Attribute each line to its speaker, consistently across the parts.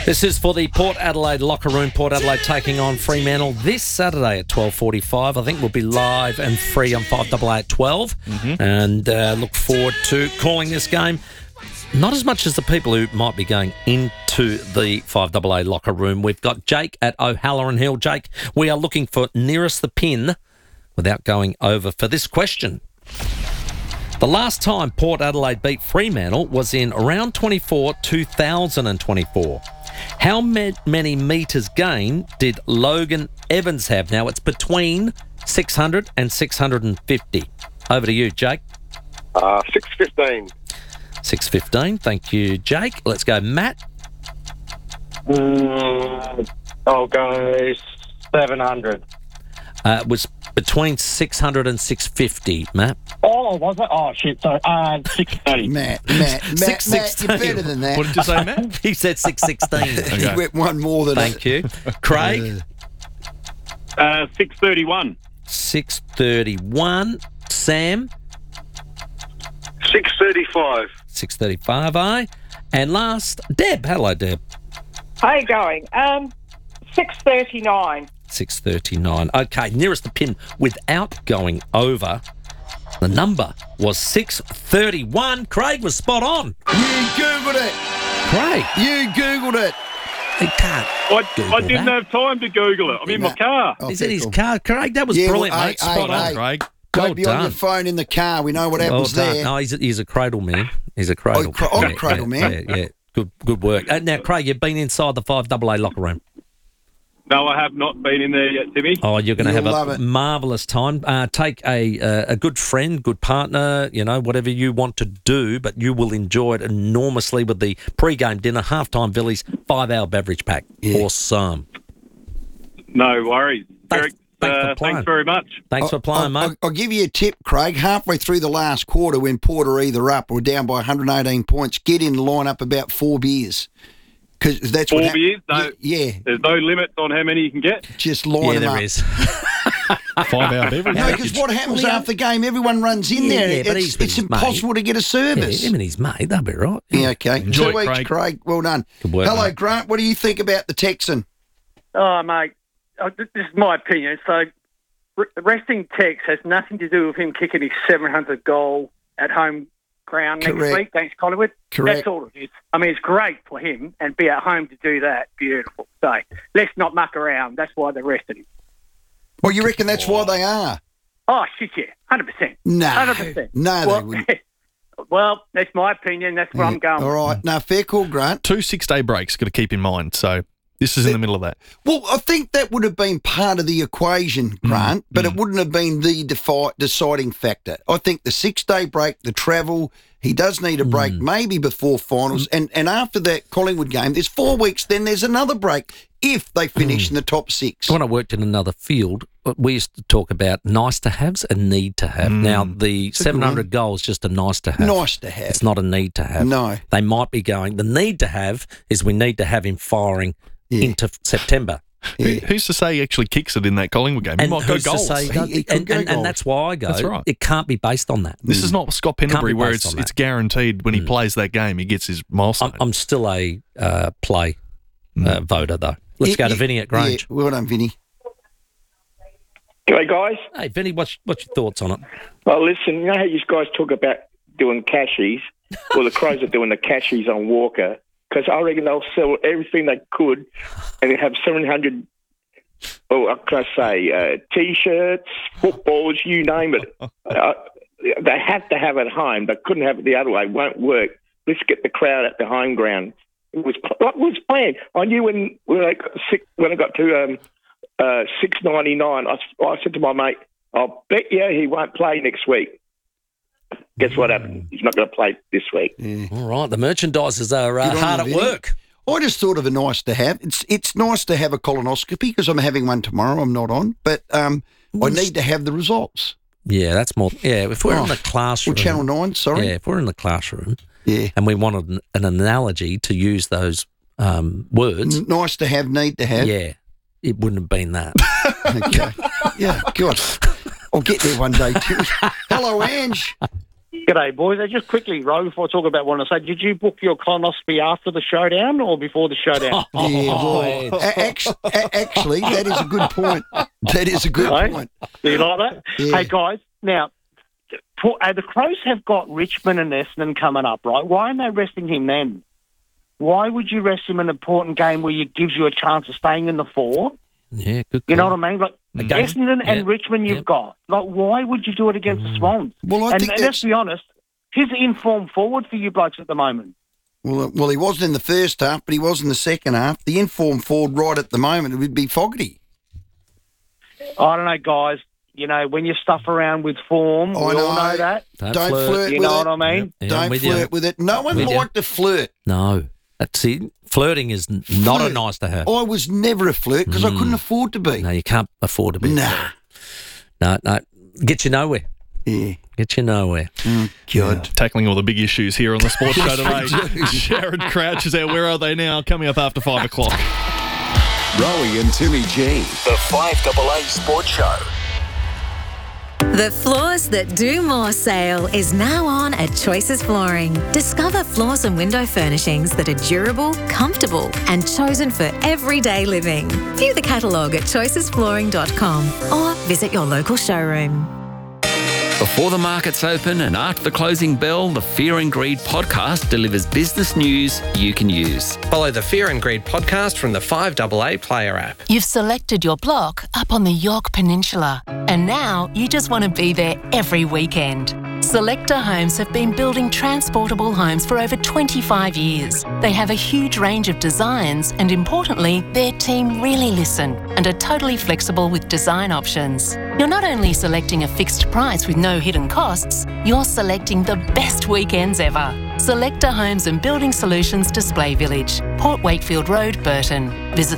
Speaker 1: This is for the Port Adelaide locker room. Port Adelaide taking on Fremantle this Saturday at 12:45. I think we'll be live and free on 5AA at 12. And look forward to calling this game. Not as much as the people who might be going into the 5AA locker room. We've got Jake at O'Halloran Hill. Jake, we are looking for nearest the pin without going over for this question. The last time Port Adelaide beat Fremantle was in round 24, 2024. How many metres gained did Logan Evans have? Now, it's between 600 and 650. Over to you, Jake.
Speaker 2: 615.
Speaker 1: 615. Thank you, Jake. Let's go, Matt.
Speaker 3: I'll go 700.
Speaker 1: It was between 600 and 650, Matt.
Speaker 3: Oh, was it? Oh, shit. So, 630.
Speaker 4: Matt, you're better than that.
Speaker 5: What did you say, Matt?
Speaker 1: He said 616.
Speaker 4: He went one more than
Speaker 1: Thank you. Craig?
Speaker 2: 631.
Speaker 1: 631. Sam?
Speaker 2: 635.
Speaker 1: 635, aye. And last, Deb. Hello, Deb.
Speaker 6: How you going? 639.
Speaker 1: 639. Okay, nearest the pin without going over. The number was 631. Craig was spot on.
Speaker 4: You Googled it.
Speaker 1: Craig.
Speaker 4: You Googled it.
Speaker 1: He can't.
Speaker 2: I didn't have time to Google it. I'm in my car.
Speaker 4: Oh,
Speaker 1: He's in
Speaker 4: fair
Speaker 1: his
Speaker 4: cool.
Speaker 1: car. Craig, that was
Speaker 4: Yeah,
Speaker 1: brilliant,
Speaker 4: well,
Speaker 1: mate.
Speaker 4: hey,
Speaker 1: Spot on.
Speaker 4: hey.
Speaker 5: Craig.
Speaker 1: Well
Speaker 4: Don't be on
Speaker 1: done.
Speaker 4: your phone in the car. We know what
Speaker 1: Well
Speaker 4: happens
Speaker 1: done.
Speaker 4: there.
Speaker 1: No, he's a cradle man. He's a cradle.
Speaker 4: Cradle man.
Speaker 1: Yeah. Good work. Now, Craig, you've been inside the 5AA locker room.
Speaker 2: No, I have not been in there yet, Timmy.
Speaker 1: Oh, you're going to
Speaker 4: You'll
Speaker 1: have
Speaker 4: love
Speaker 1: a
Speaker 4: it.
Speaker 1: marvellous time. Take a good friend, good partner, whatever you want to do, but you will enjoy it enormously with the pre-game dinner, halftime Villies, 5-hour beverage pack.
Speaker 4: Yeah.
Speaker 1: Awesome.
Speaker 2: No worries.
Speaker 1: Thanks for playing.
Speaker 2: Thanks very much.
Speaker 1: Thanks for playing, mate.
Speaker 4: I'll give you a tip, Craig. Halfway through the last quarter, when Port are either up or down by 118 points, get in, line up about 4 beers. Because that's
Speaker 2: Four
Speaker 4: what
Speaker 2: beers? No.
Speaker 4: Yeah,
Speaker 2: There's no limit on how many you can get.
Speaker 4: just line
Speaker 1: Yeah,
Speaker 4: them
Speaker 1: there
Speaker 4: up.
Speaker 1: is.
Speaker 5: 5-hour beverage.
Speaker 4: No, because what happens after the game, everyone runs in
Speaker 1: Yeah,
Speaker 4: there.
Speaker 1: but
Speaker 4: It's
Speaker 1: he's with his
Speaker 4: impossible to get a
Speaker 1: Yeah,
Speaker 4: service.
Speaker 1: him and his mate, they'll be right.
Speaker 4: Yeah, okay.
Speaker 5: Enjoy
Speaker 4: 2
Speaker 5: it,
Speaker 4: weeks,
Speaker 5: Craig.
Speaker 4: Craig. Well done.
Speaker 1: Good work,
Speaker 4: Hello,
Speaker 1: mate.
Speaker 4: Grant. What do you think about the Texan?
Speaker 3: Oh, mate. This is my opinion. So, resting Tex has nothing to do with him kicking his 700th goal at home ground next
Speaker 4: Correct.
Speaker 3: week. Thanks, Collingwood.
Speaker 4: Correct.
Speaker 3: That's all it is. I mean, it's great for him and be at home to do that. Beautiful. So, let's not muck around. That's why they rested him.
Speaker 4: Well, you reckon that's why they are?
Speaker 3: Oh, shit, yeah. 100%.
Speaker 4: No.
Speaker 3: 100%.
Speaker 4: No,
Speaker 3: well,
Speaker 4: they wouldn't.
Speaker 3: well, that's my opinion. That's where I'm going.
Speaker 4: All right. No, fair call, Grant.
Speaker 5: 2 6-day breaks, got to keep in mind. So this is in the middle of that.
Speaker 4: Well, I think that would have been part of the equation, Grant, but it wouldn't have been the deciding factor. I think the 6-day break, the travel, he does need a break maybe before finals. And after that Collingwood game, there's 4 weeks, then there's another break if they finish in the top 6.
Speaker 1: When I worked in another field, we used to talk about nice to haves and need to have. Now, the
Speaker 4: a good
Speaker 1: 700 goal is just a nice to have.
Speaker 4: Nice to have.
Speaker 1: It's not a need to have.
Speaker 4: No.
Speaker 1: They might be going, the need to have is we need to have him firing into September.
Speaker 5: Who's to say he actually kicks it in that Collingwood game? He might go
Speaker 1: who's to
Speaker 5: goals.
Speaker 1: say-
Speaker 4: He could go
Speaker 1: and
Speaker 4: goals.
Speaker 1: that's why I go,
Speaker 5: That's right.
Speaker 1: it can't be based on that.
Speaker 5: This is not Scott Pendlebury where
Speaker 1: based on
Speaker 5: it's
Speaker 1: that.
Speaker 5: guaranteed when he plays that game he gets his milestone.
Speaker 1: I'm still a play voter, though. Let's go to Vinny at Grange.
Speaker 4: Yeah, well done, Vinny.
Speaker 7: G'day, guys.
Speaker 1: Hey, Vinny, what's your thoughts on it?
Speaker 7: Well, listen, you know how you guys talk about doing cashies? Well, the Crows are doing the cashies on Walker because I reckon they'll sell everything they could and have 700, what can I say, T-shirts, footballs, you name it. They have to have it at home. They couldn't have it the other way. It won't work. Let's get the crowd at the home ground. It was what was planned. I knew when I got to 6.99, I said to my mate, I'll bet you he won't play next week. Guess what happened? He's not going to play this week.
Speaker 1: All right, the merchandisers are
Speaker 4: Good on
Speaker 1: hard
Speaker 4: you,
Speaker 1: at
Speaker 4: Vinny.
Speaker 1: work.
Speaker 4: I just thought of a nice to have. It's nice to have a colonoscopy because I'm having one tomorrow. I'm not on, but I need to have the results.
Speaker 1: Yeah, that's more. Yeah, if we're in the classroom.
Speaker 4: Or Channel 9, sorry.
Speaker 1: Yeah, if we're in the classroom
Speaker 4: Yeah.
Speaker 1: and we wanted an analogy to use those words,
Speaker 4: Nice to have, need to have.
Speaker 1: yeah, it wouldn't have been that.
Speaker 4: Okay. Yeah, God. I'll get there one day, too. Hello, Ange.
Speaker 8: G'day, boys. Just quickly, Ro, before I talk about what I want to say, did you book your colonoscopy after the showdown or before the showdown?
Speaker 4: Actually, that is a good point. That is a good point.
Speaker 8: Do you like that?
Speaker 4: Yeah.
Speaker 8: Hey, guys, now, the Crows have got Richmond and Essendon coming up, right? Why aren't they resting him then? Why would you rest him in an important game where it gives you a chance of staying in the 4?
Speaker 1: Yeah, good call.
Speaker 8: You know what I mean? Like, Essendon and Richmond you've got. Like, why would you do it against the Swans?
Speaker 4: Well, I think
Speaker 8: let's be honest, he's the informed forward for you blokes at the moment.
Speaker 4: Well, he wasn't in the first half, but he was in the second half. The informed forward right at the moment would be Fogarty.
Speaker 8: I don't know, guys. You know, when you stuff around with form, we all know that.
Speaker 4: Don't flirt with it.
Speaker 8: You know what I mean?
Speaker 1: Yep.
Speaker 4: Don't flirt with it. No one liked to flirt.
Speaker 1: No. That's it. Flirting is not a nice to have.
Speaker 4: I was never a flirt because I couldn't afford to be.
Speaker 1: No, you can't afford to be.
Speaker 4: Nah.
Speaker 1: No. Get you nowhere.
Speaker 4: Yeah.
Speaker 1: Get you nowhere.
Speaker 4: God.
Speaker 5: Tackling all the big issues here on the Sports Show today. Sharon Crouch is out. Where are they now? Coming up after 5 o'clock.
Speaker 9: Rowie and Timmy G. The 5AA Sports Show.
Speaker 10: The Floors That Do More sale is now on at Choices Flooring. Discover floors and window furnishings that are durable, comfortable and chosen for everyday living. View the catalogue at choicesflooring.com or visit your local showroom.
Speaker 11: Before the markets open and after the closing bell, the Fear and Greed podcast delivers business news you can use.
Speaker 12: Follow the Fear and Greed podcast from the 5AA Player app.
Speaker 13: You've selected your block up on the York Peninsula, and now you just want to be there every weekend. Selector Homes have been building transportable homes for over 25 years. They have a huge range of designs and, importantly, their team really listen and are totally flexible with design options. You're not only selecting a fixed price with no hidden costs, you're selecting the best weekends ever. Selector Homes and Building Solutions Display Village, Port Wakefield Road, Burton. Visit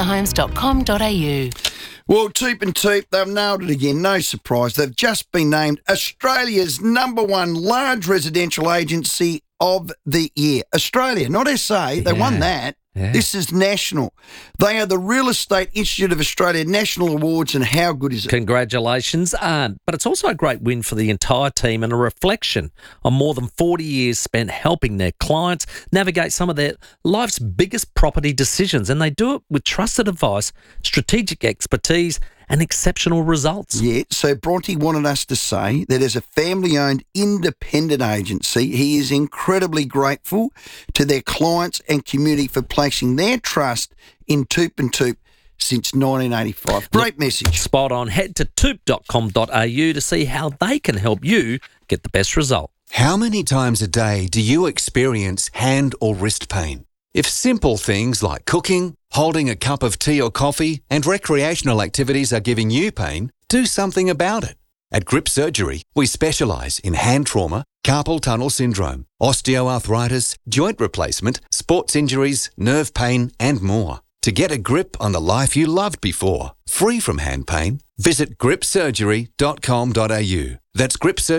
Speaker 13: selectorhomes.com.au.
Speaker 4: Well, Toop and Toop, they've nailed it again. No surprise. They've just been named Australia's #1 large residential agency of the year. Australia, not SA. They won that. Yeah. This is national. They are the Real Estate Institute of Australia National Awards, and how good is it?
Speaker 1: Congratulations. But it's also a great win for the entire team and a reflection on more than 40 years spent helping their clients navigate some of their life's biggest property decisions. And they do it with trusted advice, strategic expertise and exceptional results.
Speaker 4: Yeah, so Bronte wanted us to say that as a family-owned independent agency, he is incredibly grateful to their clients and community for placing their trust in Toop and Toop since 1985. Great message.
Speaker 1: Spot on. Head to toop.com.au to see how they can help you get the best result.
Speaker 14: How many times a day do you experience hand or wrist pain? If simple things like cooking, holding a cup of tea or coffee, and recreational activities are giving you pain, do something about it. At Grip Surgery, we specialise in hand trauma, carpal tunnel syndrome, osteoarthritis, joint replacement, sports injuries, nerve pain, and more. To get a grip on the life you loved before, free from hand pain, visit gripsurgery.com.au. That's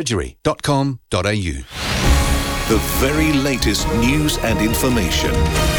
Speaker 14: gripsurgery.com.au.
Speaker 9: The very latest news and information.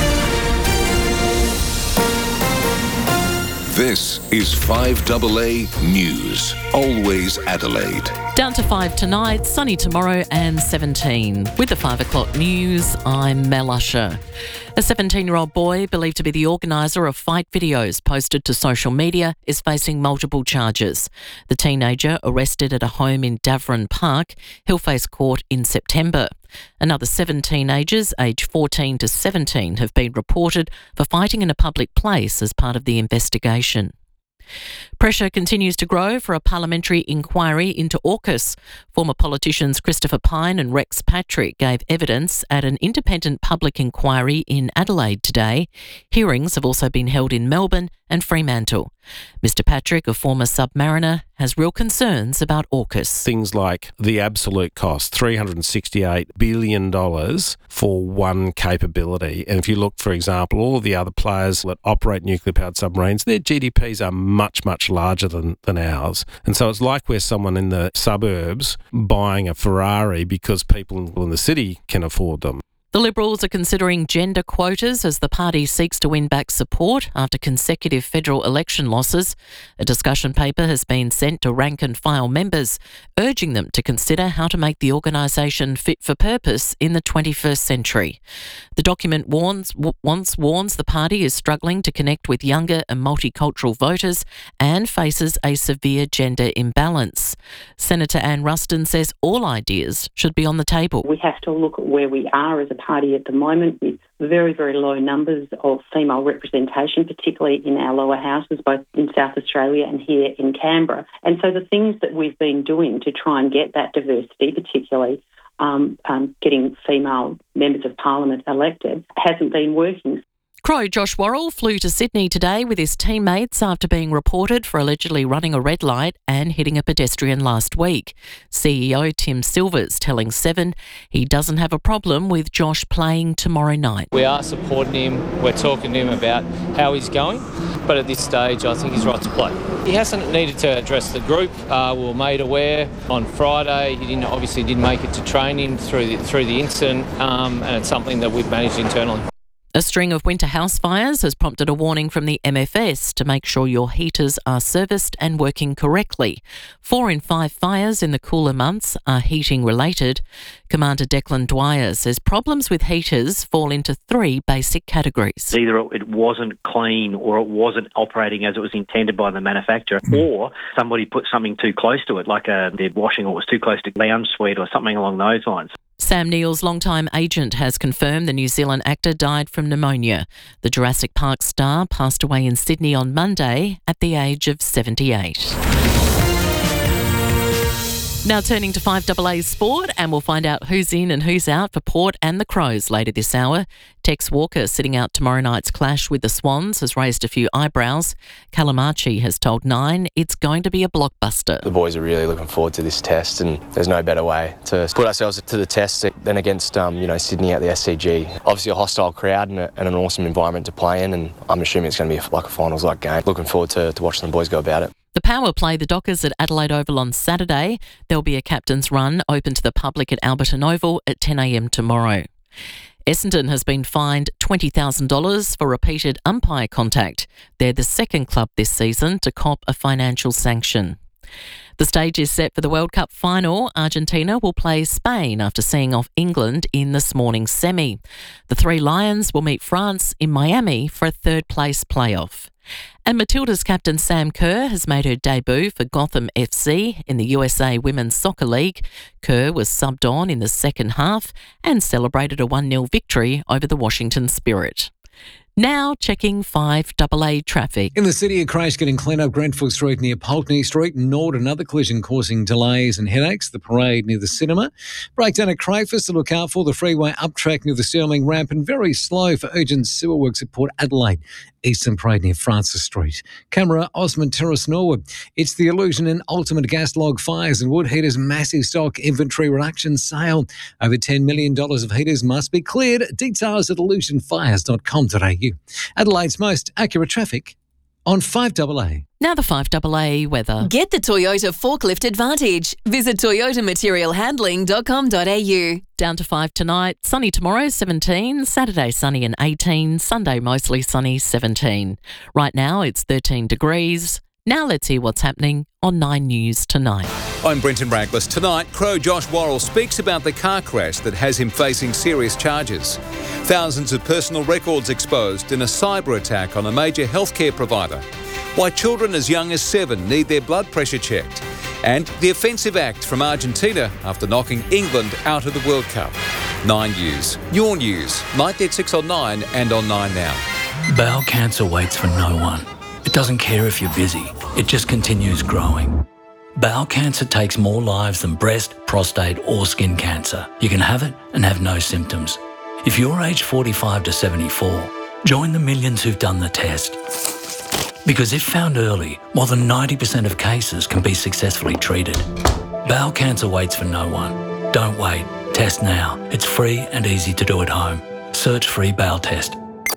Speaker 9: This is 5AA News. Always Adelaide.
Speaker 15: Down to 5 tonight, sunny tomorrow and 17. With the 5 o'clock news, I'm Mel Usher. A 17-year-old boy believed to be the organiser of fight videos posted to social media is facing multiple charges. The teenager, arrested at a home in Davern Park, he'll face court in September. Another 7 teenagers, aged 14 to 17, have been reported for fighting in a public place as part of the investigation. Pressure continues to grow for a parliamentary inquiry into AUKUS. Former politicians Christopher Pyne and Rex Patrick gave evidence at an independent public inquiry in Adelaide today. Hearings have also been held in Melbourne and Fremantle. Mr Patrick, a former submariner, has real concerns about AUKUS.
Speaker 16: Things like the absolute cost, $368 billion for one capability. And if you look, for example, all of the other players that operate nuclear-powered submarines, their GDPs are much, much larger than ours. And so it's like we're someone in the suburbs buying a Ferrari because people in the city can afford them.
Speaker 15: The Liberals are considering gender quotas as the party seeks to win back support after consecutive federal election losses. A discussion paper has been sent to rank and file members, urging them to consider how to make the organisation fit for purpose in the 21st century. The document warns the party is struggling to connect with younger and multicultural voters and faces a severe gender imbalance. Senator Anne Ruston says all ideas should be on the table.
Speaker 17: We have to look at where we are as a party at the moment with very, very low numbers of female representation, particularly in our lower houses, both in South Australia and here in Canberra. And so the things that we've been doing to try and get that diversity, particularly getting female members of parliament elected, hasn't been working.
Speaker 15: Crow Josh Worrell flew to Sydney today with his teammates after being reported for allegedly running a red light and hitting a pedestrian last week. CEO Tim Silvers telling Seven he doesn't have a problem with Josh playing tomorrow night.
Speaker 18: We are supporting him. We're talking to him about how he's going. But at this stage, I think he's right to play. He hasn't needed to address the group. We were made aware on Friday. He didn't make it to training through the incident, and it's something that we've managed internally.
Speaker 15: A string of winter house fires has prompted a warning from the MFS to make sure your heaters are serviced and working correctly. 4 in 5 fires in the cooler months are heating related. Commander Declan Dwyer says problems with heaters fall into 3 basic categories.
Speaker 19: Either it wasn't clean or it wasn't operating as it was intended by the manufacturer, or somebody put something too close to it, like their washing or was too close to lounge suite or something along those lines.
Speaker 15: Sam Neill's longtime agent has confirmed the New Zealand actor died from pneumonia. The Jurassic Park star passed away in Sydney on Monday at the age of 78. Now turning to 5AA Sport, and we'll find out who's in and who's out for Port and the Crows later this hour. Tex Walker sitting out tomorrow night's clash with the Swans has raised a few eyebrows. Calamachi has told Nine it's going to be a blockbuster.
Speaker 20: The boys are really looking forward to this test, and there's no better way to put ourselves to the test than against Sydney at the SCG. Obviously a hostile crowd and an awesome environment to play in, and I'm assuming it's going to be like a finals-like game. Looking forward to watching the boys go about it.
Speaker 15: The Power play the Dockers at Adelaide Oval on Saturday. There'll be a captain's run open to the public at Alberton Oval at 10 a.m. tomorrow. Essendon has been fined $20,000 for repeated umpire contact. They're the second club this season to cop a financial sanction. The stage is set for the World Cup final. Argentina will play Spain after seeing off England in this morning's semi. The 3 Lions will meet France in Miami for a third-place playoff. And Matilda's captain Sam Kerr has made her debut for Gotham FC in the USA Women's Soccer League. Kerr was subbed on in the second half and celebrated a 1-0 victory over the Washington Spirit. Now checking 5AA traffic.
Speaker 21: In the city, a crash getting cleaned up Grenfell Street near Pulteney Street. Nord, another collision causing delays and headaches. The parade near the cinema. Breakdown at Crayford to look out for. The freeway up track near the Stirling ramp, and very slow for urgent sewer works at Port Adelaide. Eastern Parade near Francis Street. Camera, Osmond Terrace, Norwood. It's the Illusion and Ultimate Gas Log Fires and Wood Heaters massive stock inventory reduction sale. Over $10 million of heaters must be cleared. Details at illusionfires.com.au. Adelaide's most accurate traffic on 5AA.
Speaker 15: Now the 5AA weather.
Speaker 22: Get the Toyota Forklift Advantage. Visit toyotamaterialhandling.com.au.
Speaker 15: Down to 5 tonight. Sunny tomorrow, 17. Saturday, sunny and 18. Sunday, mostly sunny, 17. Right now, it's 13 degrees. Now let's hear what's happening on 9 News tonight.
Speaker 23: I'm Brenton Raglas. Tonight, Crow Josh Worrell speaks about the car crash that has him facing serious charges. Thousands of personal records exposed in a cyber attack on a major healthcare provider. Why children as young as 7 need their blood pressure checked. And the offensive act from Argentina after knocking England out of the World Cup. 9 News. Your news. Night at 6 on 9 and on 9 Now.
Speaker 24: Bowel cancer waits for no one. It doesn't care if you're busy. It just continues growing. Bowel cancer takes more lives than breast, prostate or skin cancer. You can have it and have no symptoms. If you're aged 45 to 74, join the millions who've done the test. Because if found early, more than 90% of cases can be successfully treated. Bowel cancer waits for no one. Don't wait. Test now. It's free and easy to do at home. Search free bowel test.
Speaker 22: Here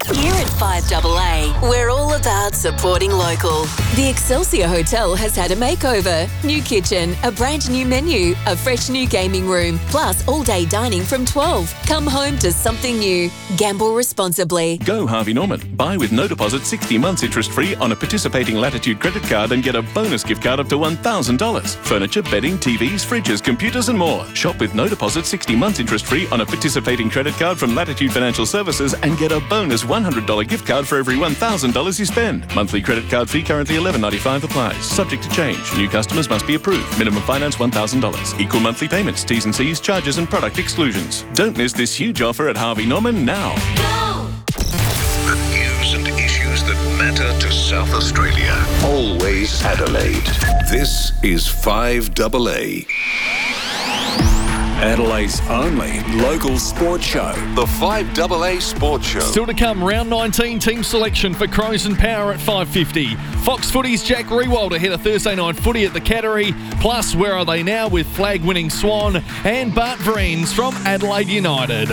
Speaker 22: At 5AA, we're all about supporting local. The Excelsior Hotel has had a makeover. New kitchen, a brand new menu, a fresh new gaming room, plus all-day dining from 12. Come home to something new. Gamble responsibly.
Speaker 2: Go Harvey Norman. Buy with no deposit 60 months interest-free on a participating Latitude credit card and get a bonus gift card up to $1,000. Furniture, bedding, TVs, fridges, computers and more. Shop with no deposit 60 months interest-free on a participating credit card from Latitude Financial Services and get a bonus $100 gift card for every $1,000 you spend. Monthly credit card fee currently $11.95 applies. Subject to change. New customers must be approved. Minimum finance $1,000. Equal monthly payments. T's and C's, charges and product exclusions. Don't miss this huge offer at Harvey Norman now.
Speaker 9: The news and issues that matter to South Australia. Always Adelaide. This is 5AA. Adelaide's only local sports show. The 5AA Sports Show.
Speaker 5: Still to come, round 19 team selection for Crows and Power at 5:50. Fox Footy's Jack Rewald ahead of Thursday night footy at the Cattery. Plus, where are they now with flag-winning Swan and Bart Vreens from Adelaide United.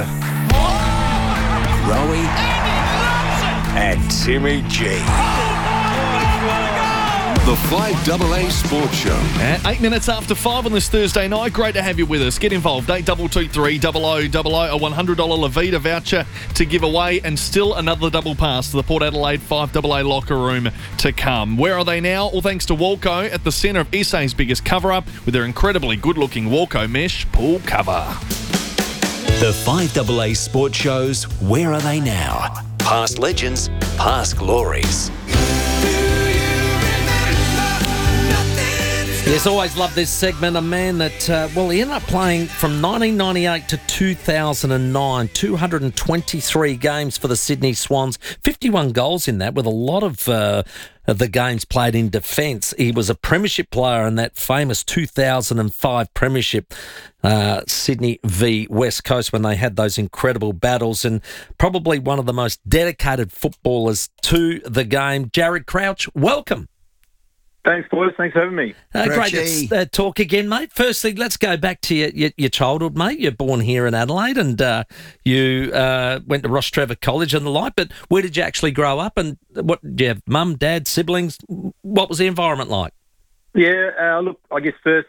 Speaker 9: Rowie and Timmy G. The 5AA Sports Show.
Speaker 5: At 8 minutes after 5 on this Thursday night, great to have you with us. Get involved, 8223 0000, a $100 Levita voucher to give away, and still another double pass to the Port Adelaide 5AA locker room to come. Where are they now? All thanks to Walco at the centre of SA's biggest cover-up with their incredibly good-looking Walco mesh pool cover.
Speaker 3: The 5AA Sports Show's Where Are They Now? Past legends, past glories.
Speaker 1: Yes, always loved this segment. A man that, he ended up playing from 1998 to 2009, 223 games for the Sydney Swans, 51 goals in that, with a lot of the games played in defence. He was a premiership player in that famous 2005 premiership, Sydney v West Coast, when they had those incredible battles, and probably one of the most dedicated footballers to the game. Jared Crouch, welcome.
Speaker 6: Thanks, boys. Thanks for having me.
Speaker 1: Great to talk again, mate. Firstly, let's go back to your childhood, mate. You're born here in Adelaide and you went to Ross Trevor College and the like, but where did you actually grow up, and what did you have, mum, dad, siblings? What was the environment like?
Speaker 6: Yeah, look, I guess first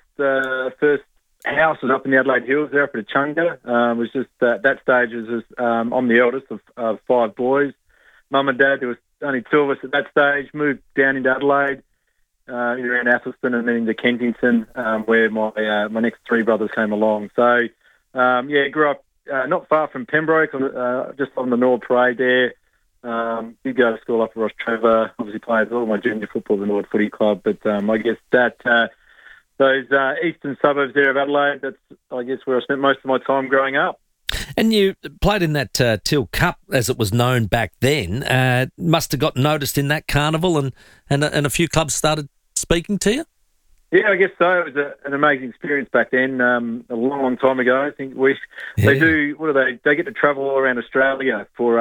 Speaker 6: house was up in the Adelaide Hills there up at Echunga. It was just at that stage, I'm the eldest of 5 boys. Mum and dad, there was only 2 of us at that stage, moved down into Adelaide. Around Atherstone and then into Kensington, where my next 3 brothers came along. So, grew up not far from Pembroke, just on the Norwood Parade there. Did go to school up at Ross Trevor. Obviously played all my junior football at the Norwood Footy Club. But I guess that those eastern suburbs there of Adelaide, that's, I guess, where I spent most of my time growing up.
Speaker 1: And you played in that Teal Cup, as it was known back then. Must have got noticed in that carnival, and a few clubs started speaking to you?
Speaker 6: Yeah, I guess so. It was an amazing experience back then, a long time ago. I think they do. What do they? They get to travel all around Australia for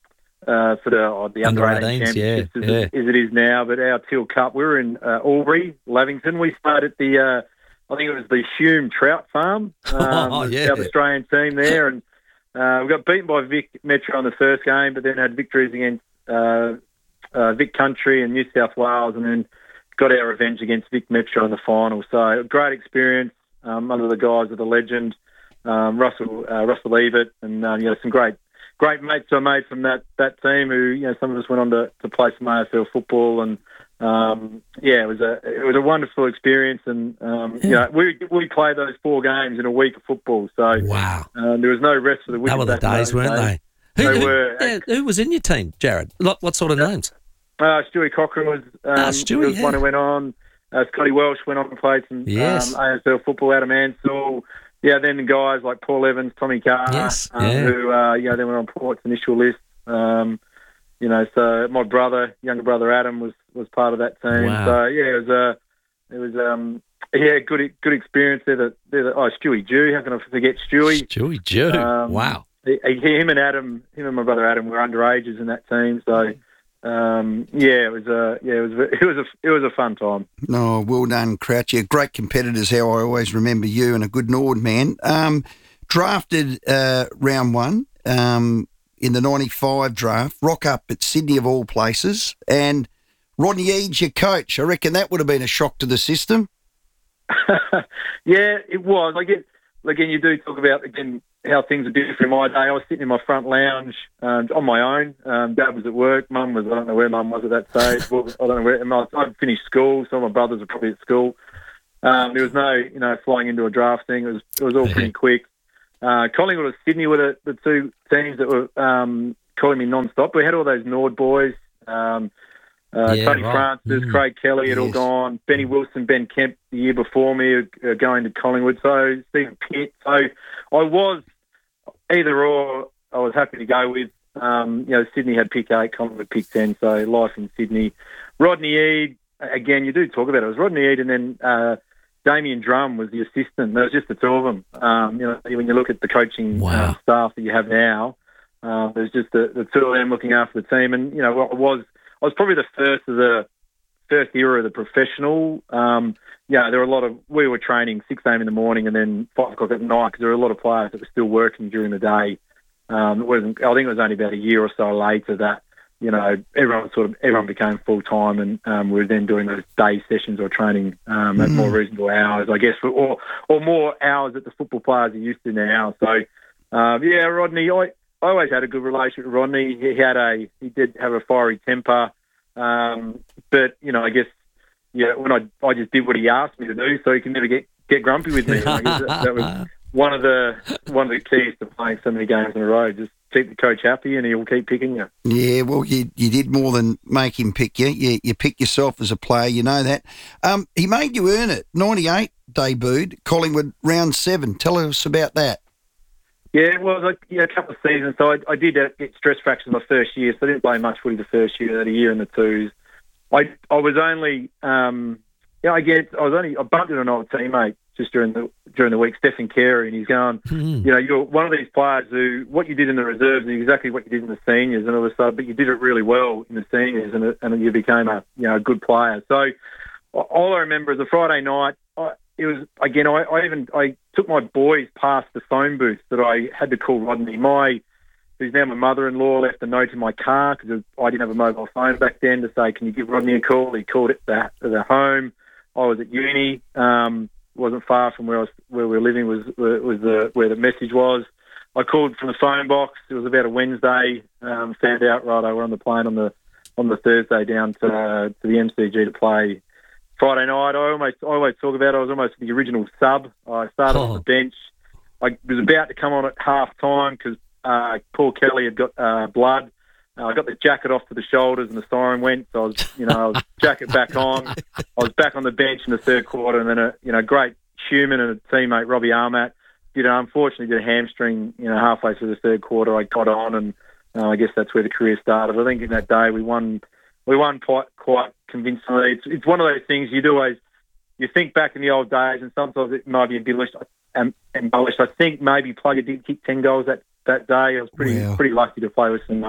Speaker 6: the under 18 championships as it is now. But our Teal Cup, we were in Albury, Lavington. We started the I think it was the Hume Trout Farm, the South Australian team there, and we got beaten by Vic Metro in the first game, but then had victories against Vic Country and New South Wales, and then got our revenge against Vic Metro in the final. So a great experience under the guise of the legend, Russell Evert, and some great mates I made from that team. Who some of us went on to play some AFL football, and it was a wonderful experience. And we played those 4 games in a week of football. So
Speaker 1: wow,
Speaker 6: there was no rest for the wicked.
Speaker 1: They were the days, weren't they? Who was in your team, Jared? What sort of names?
Speaker 6: Stewie Cochrane was one who went on. Scotty Welsh went on to play some AFL football out of Mansell. Yeah, then the guys like Paul Evans, Tommy Carr, who they went on Port's initial list. So my younger brother Adam was part of that team. Wow. So it was good experience there. Stewie Jew, how can I forget Stewie?
Speaker 1: Stewie Jew, wow.
Speaker 6: Him and my brother Adam were underages in that team. So. It was a fun time.
Speaker 4: No, well done, Crouch. Yeah, great competitors. How I always remember you, and a good Nord man. Drafted round 1. in the 95 draft, rock up at Sydney of all places, and Rodney Eade's your coach. I reckon that would have been a shock to the system.
Speaker 6: Yeah, it was. Again, you do talk about, how things are different in my day. I was sitting in my front lounge on my own. Dad was at work. Mum was, I don't know where Mum was at that stage. Well, I don't know where. I'd finished school, so my brothers were probably at school. There was no, flying into a draft thing. It was all pretty quick. Collingwood and Sydney were the two teams that were calling me non-stop. We had all those Nord boys. Tony Francis, Craig Kelly had all gone. Benny Wilson, Ben Kemp the year before me are going to Collingwood. So Stephen Pitt. So I was either or. I was happy to go with. Sydney had pick 8, Collingwood pick 10. So life in Sydney. Rodney Eade, again, you do talk about it. It was Rodney Eade and then Damien Drum was the assistant. There was just the two of them. When you look at the coaching staff that you have now, there's just the two of them looking after the team. And, I was probably the first era of the professional. There were a lot of, we were training 6 a.m. in the morning and then 5 o'clock at night because there were a lot of players that were still working during the day. I think it was only about a year or so later that, everyone became full-time and we were then doing those day sessions or training at more reasonable hours, I guess, or more hours that the football players are used to now. So, Rodney, I always had a good relationship with Rodney. He did have a fiery temper, but I guess when I just did what he asked me to do, so he can never get grumpy with me. I guess that was one of the keys to playing so many games in a row. Just keep the coach happy, and he'll keep picking you.
Speaker 4: Yeah, well, you did more than make him pick you. You pick yourself as a player. You know that. He made you earn it. 98 debuted, Collingwood round 7. Tell us about that.
Speaker 6: Yeah, well, it was a couple of seasons. So I did get stress fractures my first year, so I didn't play much footy the first year, that a year in the twos. I was only, I bumped into an old teammate just during the week, Stephen Carey, and he's going, you're one of these players who, what you did in the reserves is exactly what you did in the seniors, and all of a sudden, but you did it really well in the seniors, and you became a good player. So all I remember is a Friday night. It was, again, I took my boys past the phone booth that I had to call Rodney. Who's now my mother-in-law, left a note in my car because I didn't have a mobile phone back then to say, can you give Rodney a call? He called it at the home. I was at uni. Wasn't far from where we were living was where the message was. I called from the phone box. It was about a Wednesday. Found out, we're on the plane on the Thursday down to the MCG to play Friday night. I always talk about it. I was almost the original sub. I started on the bench. I was about to come on at half time because Paul Kelly had got blood. I got the jacket off to the shoulders and the siren went. So I was jacket back on. I was back on the bench in the third quarter, and then a great human and a teammate, Robbie Armat, unfortunately did a hamstring. Halfway through the third quarter, I got on, and I guess that's where the career started. I think in that day we won quite convincingly. It's one of those things you think back in the old days, and sometimes it might be embellished. I think maybe Plugger did kick 10 goals that day. I was pretty lucky to play with some,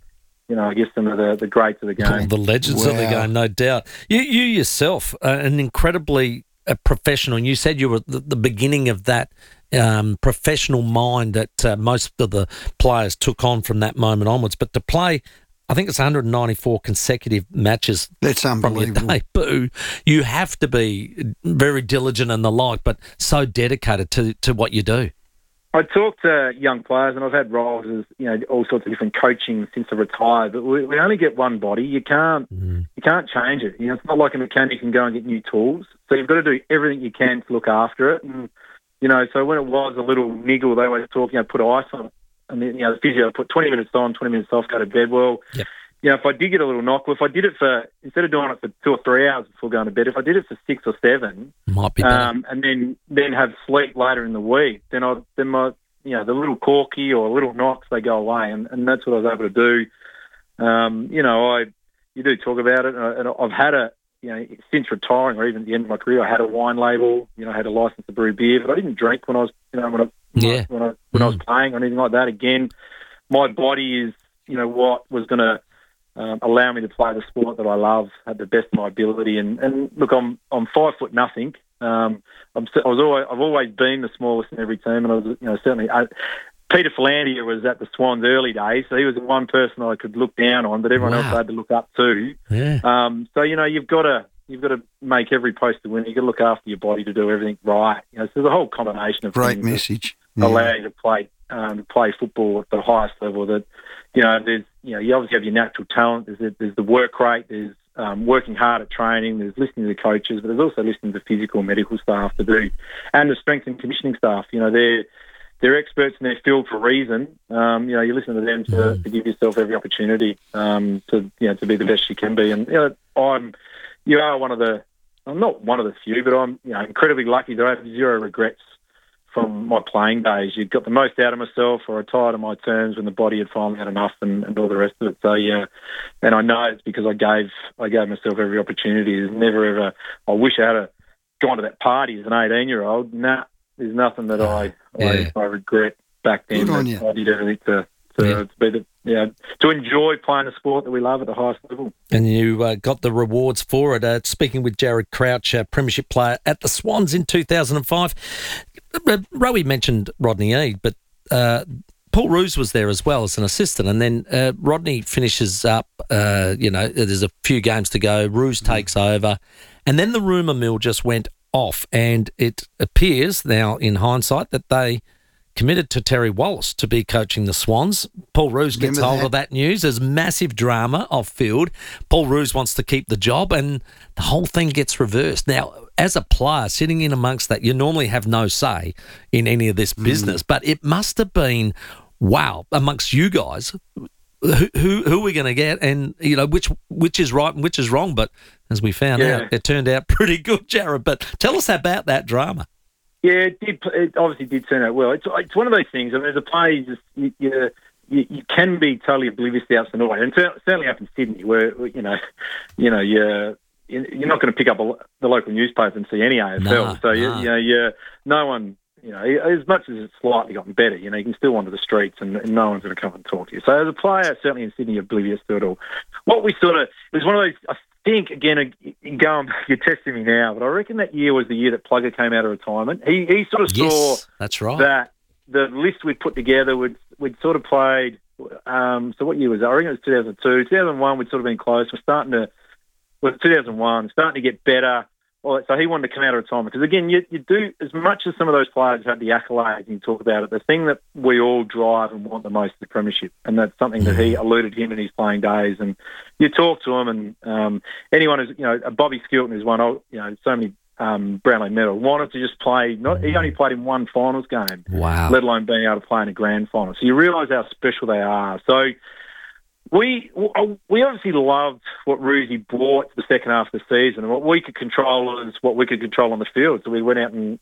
Speaker 6: I guess some of the greats of the game.
Speaker 1: The legends of the game, no doubt. You yourself, an incredibly professional, and you said you were the beginning of that professional mind that most of the players took on from that moment onwards. But to play, I think it's 194 consecutive matches.
Speaker 4: That's unbelievable.
Speaker 1: From your debut. You have to be very diligent and the like, but so dedicated to what you do.
Speaker 6: I talk to young players, and I've had roles as all sorts of different coaching since I retired. But we only get one body. You can't change it. It's not like a mechanic you can go and get new tools. So you've got to do everything you can to look after it. And so when it was a little niggle, they always talk, put ice on it. And then, the physio put 20 minutes on, 20 minutes off, go to bed. Well, if I did get a little knock, if I did it instead of doing it for 2 or 3 hours before going to bed, if I did it for 6 or 7,
Speaker 1: might be better.
Speaker 6: And then have sleep later in the week, then my the little corky or little knocks, they go away, and that's what I was able to do. You do talk about it, and I've had since retiring or even at the end of my career, I had a wine label. I had a license to brew beer, but I didn't drink when I was when I was playing or anything like that. Again, my body is what was going to allow me to play the sport that I love at the best of my ability. And look, I'm 5'0". I've always been the smallest in every team, and I was certainly Peter Philandia was at the Swans early days, so he was the one person I could look down on, but everyone else I had to look up to.
Speaker 1: Yeah.
Speaker 6: So you've got to make every post to win. You've got to look after your body to do everything right. So there's a whole combination of
Speaker 4: great
Speaker 6: things
Speaker 4: message.
Speaker 6: That allow you to play football at the highest level. That there's you obviously have your natural talent. There's the work rate. There's working hard at training. There's listening to the coaches, but there's also listening to physical and medical staff to do, and the strength and conditioning staff. They're experts in their field for a reason. You listen to them to give yourself every opportunity to be the best you can be. And I'm not one of the few, but I'm incredibly lucky that I have zero regrets from my playing days. You got the most out of myself, or I retired on my terms when the body had finally had enough, and all the rest of it. So and I know it's because I gave myself every opportunity. There's never ever. I wish I had gone to that party as an 18-year-old. Nah. There's nothing that I regret back then.
Speaker 4: Good on you.
Speaker 6: I did everything to be to enjoy playing a sport that we love at the highest level.
Speaker 1: And you got the rewards for it. Speaking with Jared Crouch, premiership player at the Swans in 2005. Rowie mentioned Rodney Eade, but Paul Roos was there as well as an assistant. And then Rodney finishes up, there's a few games to go. Roos takes over. And then the rumour mill just went off, and it appears now in hindsight that they committed to Terry Wallace to be coaching the Swans. Paul Roos gets hold of that news. There's massive drama off field. Paul Roos wants to keep the job, and the whole thing gets reversed. Now, as a player sitting in amongst that, you normally have no say in any of this business, but it must have been, wow, amongst you guys, who are we going to get, and which is right and which is wrong. But as we found out, it turned out pretty good, Jared. But tell us about that drama.
Speaker 6: Yeah, it obviously did turn out well. It's one of those things. I mean, as a player, you can be totally oblivious to the outside noise, and certainly up in Sydney, where you're not going to pick up the local newspaper and see any AFL. No one. As much as it's slightly gotten better, you can still wander the streets and no one's going to come and talk to you. So as a player, certainly in Sydney, oblivious to it all. What we it was one of those, I think, again, you're testing me now, but I reckon that year was the year that Plugger came out of retirement. He sort of saw
Speaker 1: that's right.
Speaker 6: that the list we'd put together, we'd sort of played, so what year was that? I reckon it was 2002. 2001, we'd sort of been close. 2001, starting to get better. So he wanted to come out of retirement because, again, you do, as much as some of those players have the accolades and you talk about it, the thing that we all drive and want the most is the premiership, and that's something that he alluded to him in his playing days. And you talk to him, and anyone who's, Bobby Skilton, who's won, so many Brownlow medals, wanted to just play. He only played in one finals game,
Speaker 1: wow,
Speaker 6: let alone being able to play in a grand final. So you realise how special they are. So we obviously loved what Roosie brought to the second half of the season, and what we could control is what we could control on the field. So we went out and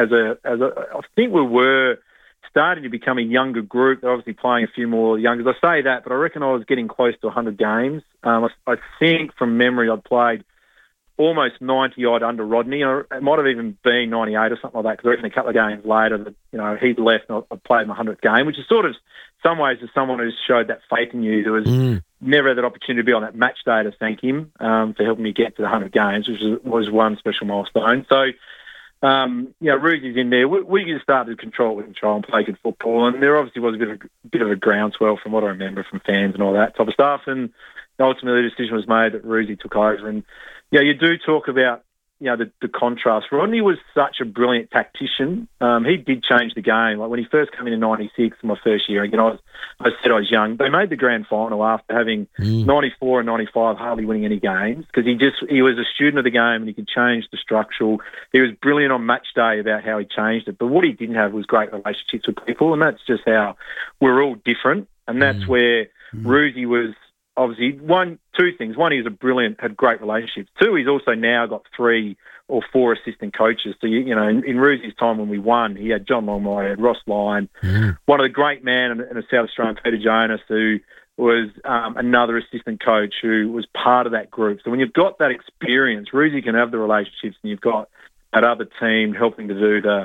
Speaker 6: I think we were starting to become a younger group. They're obviously playing a few more youngers. I say that, but I reckon I was getting close to 100 games. I think from memory I'd played almost 90-odd under Rodney. It might have even been 98 or something like that, because I reckon a couple of games later that he'd left and I played my 100th game, which is sort of, some ways, as someone who's showed that faith in you, there was never had that opportunity to be on that match day to thank him for helping me get to the 100 games, which was one special milestone. So, Roosie's in there. We just started to control and play good football, and there obviously was a bit of a groundswell from what I remember from fans and all that type of stuff, and ultimately the decision was made that Roosie took over. And you do talk about the contrast. Rodney was such a brilliant tactician. He did change the game. Like when he first came in 96, my first year, again, I said I was young. They made the grand final after having 94 and 95 hardly winning any games, because he was a student of the game and he could change the structural. He was brilliant on match day about how he changed it. But what he didn't have was great relationships with people, and that's just how we're all different. And that's where Roosie was. Obviously, two things. One, he was had great relationships. Two, he's also now got 3 or 4 assistant coaches. So, in Roosie's time when we won, he had John Longmire, he had Ross Lyon, one of the great men in a South Australian, Peter Jonas, who was another assistant coach who was part of that group. So when you've got that experience, Roosie can have the relationships, and you've got that other team helping to do the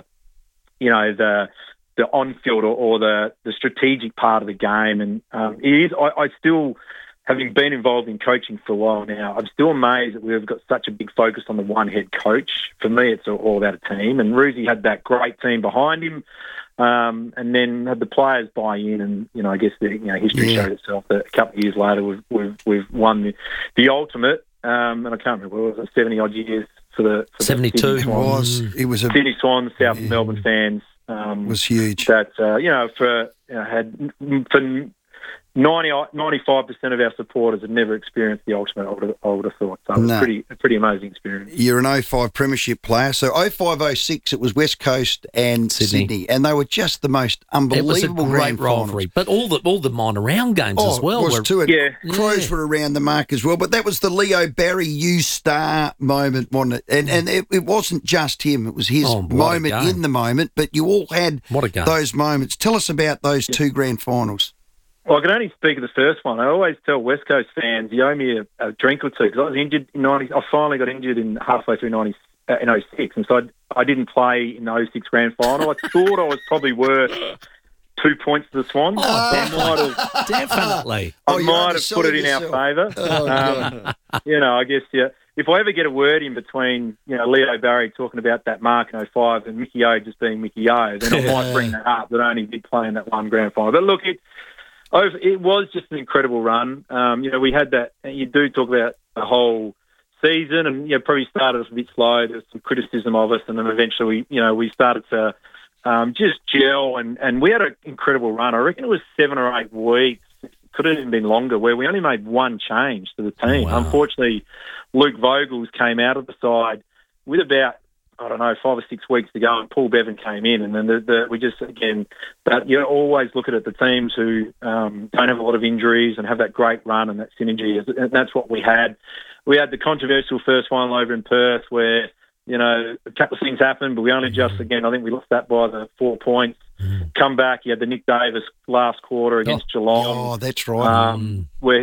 Speaker 6: on-field or the strategic part of the game. And I still, having been involved in coaching for a while now, I'm still amazed that we've got such a big focus on the one head coach. For me, it's all about a team, and Roosie had that great team behind him. And then had the players buy in, and I guess history showed itself that a couple of years later we've won the ultimate. And I can't remember what was it, 70 odd years for the
Speaker 1: 72.
Speaker 6: It was a Sydney Swans, South Melbourne fans.
Speaker 4: Was huge.
Speaker 6: That for 95% of our supporters had never experienced the ultimate, I would have thought. So it was a pretty amazing experience.
Speaker 4: You're an 05 premiership player. So 05-06, it was West Coast and Sydney. And they were just the most unbelievable
Speaker 1: it was a great rivalry. But all the minor round games as well.
Speaker 4: It was too. Crows were around the mark as well. But that was the Leo Barry U-Star moment, wasn't it? And it wasn't just him. It was his moment in the moment. But you all had those moments. Tell us about those two grand finals.
Speaker 6: Well, I can only speak of the first one. I always tell West Coast fans, you owe me a drink or two, because I was injured in I finally got injured in halfway through in 06, and so I didn't play in the 06 grand final. I thought I was probably worth 2 points to the Swans.
Speaker 1: Definitely.
Speaker 6: I might have put it in our favour. I guess, if I ever get a word in between, Leo Barry talking about that mark in 05 and Mickey O just being Mickey O, then I might bring that up, that I only did play in that one grand final. But look, it was just an incredible run. We had that. You do talk about the whole season, and probably started off a bit slow. There was some criticism of us, and then eventually, we started to just gel, and we had an incredible run. I reckon it was 7 or 8 weeks. It could have even been longer, where we only made one change to the team. Wow. Unfortunately, Luke Vogels came out of the side with about 5 or 6 weeks to go, and Paul Bevan came in, and then we just, again, that you always look at the teams who don't have a lot of injuries and have that great run and that synergy, and that's what we had. We had the controversial first final over in Perth where, a couple of things happened, but we only just, again, I think we lost that by the 4 points. Come back, you had the Nick Davis last quarter against Geelong.
Speaker 4: Oh, that's right.
Speaker 6: Where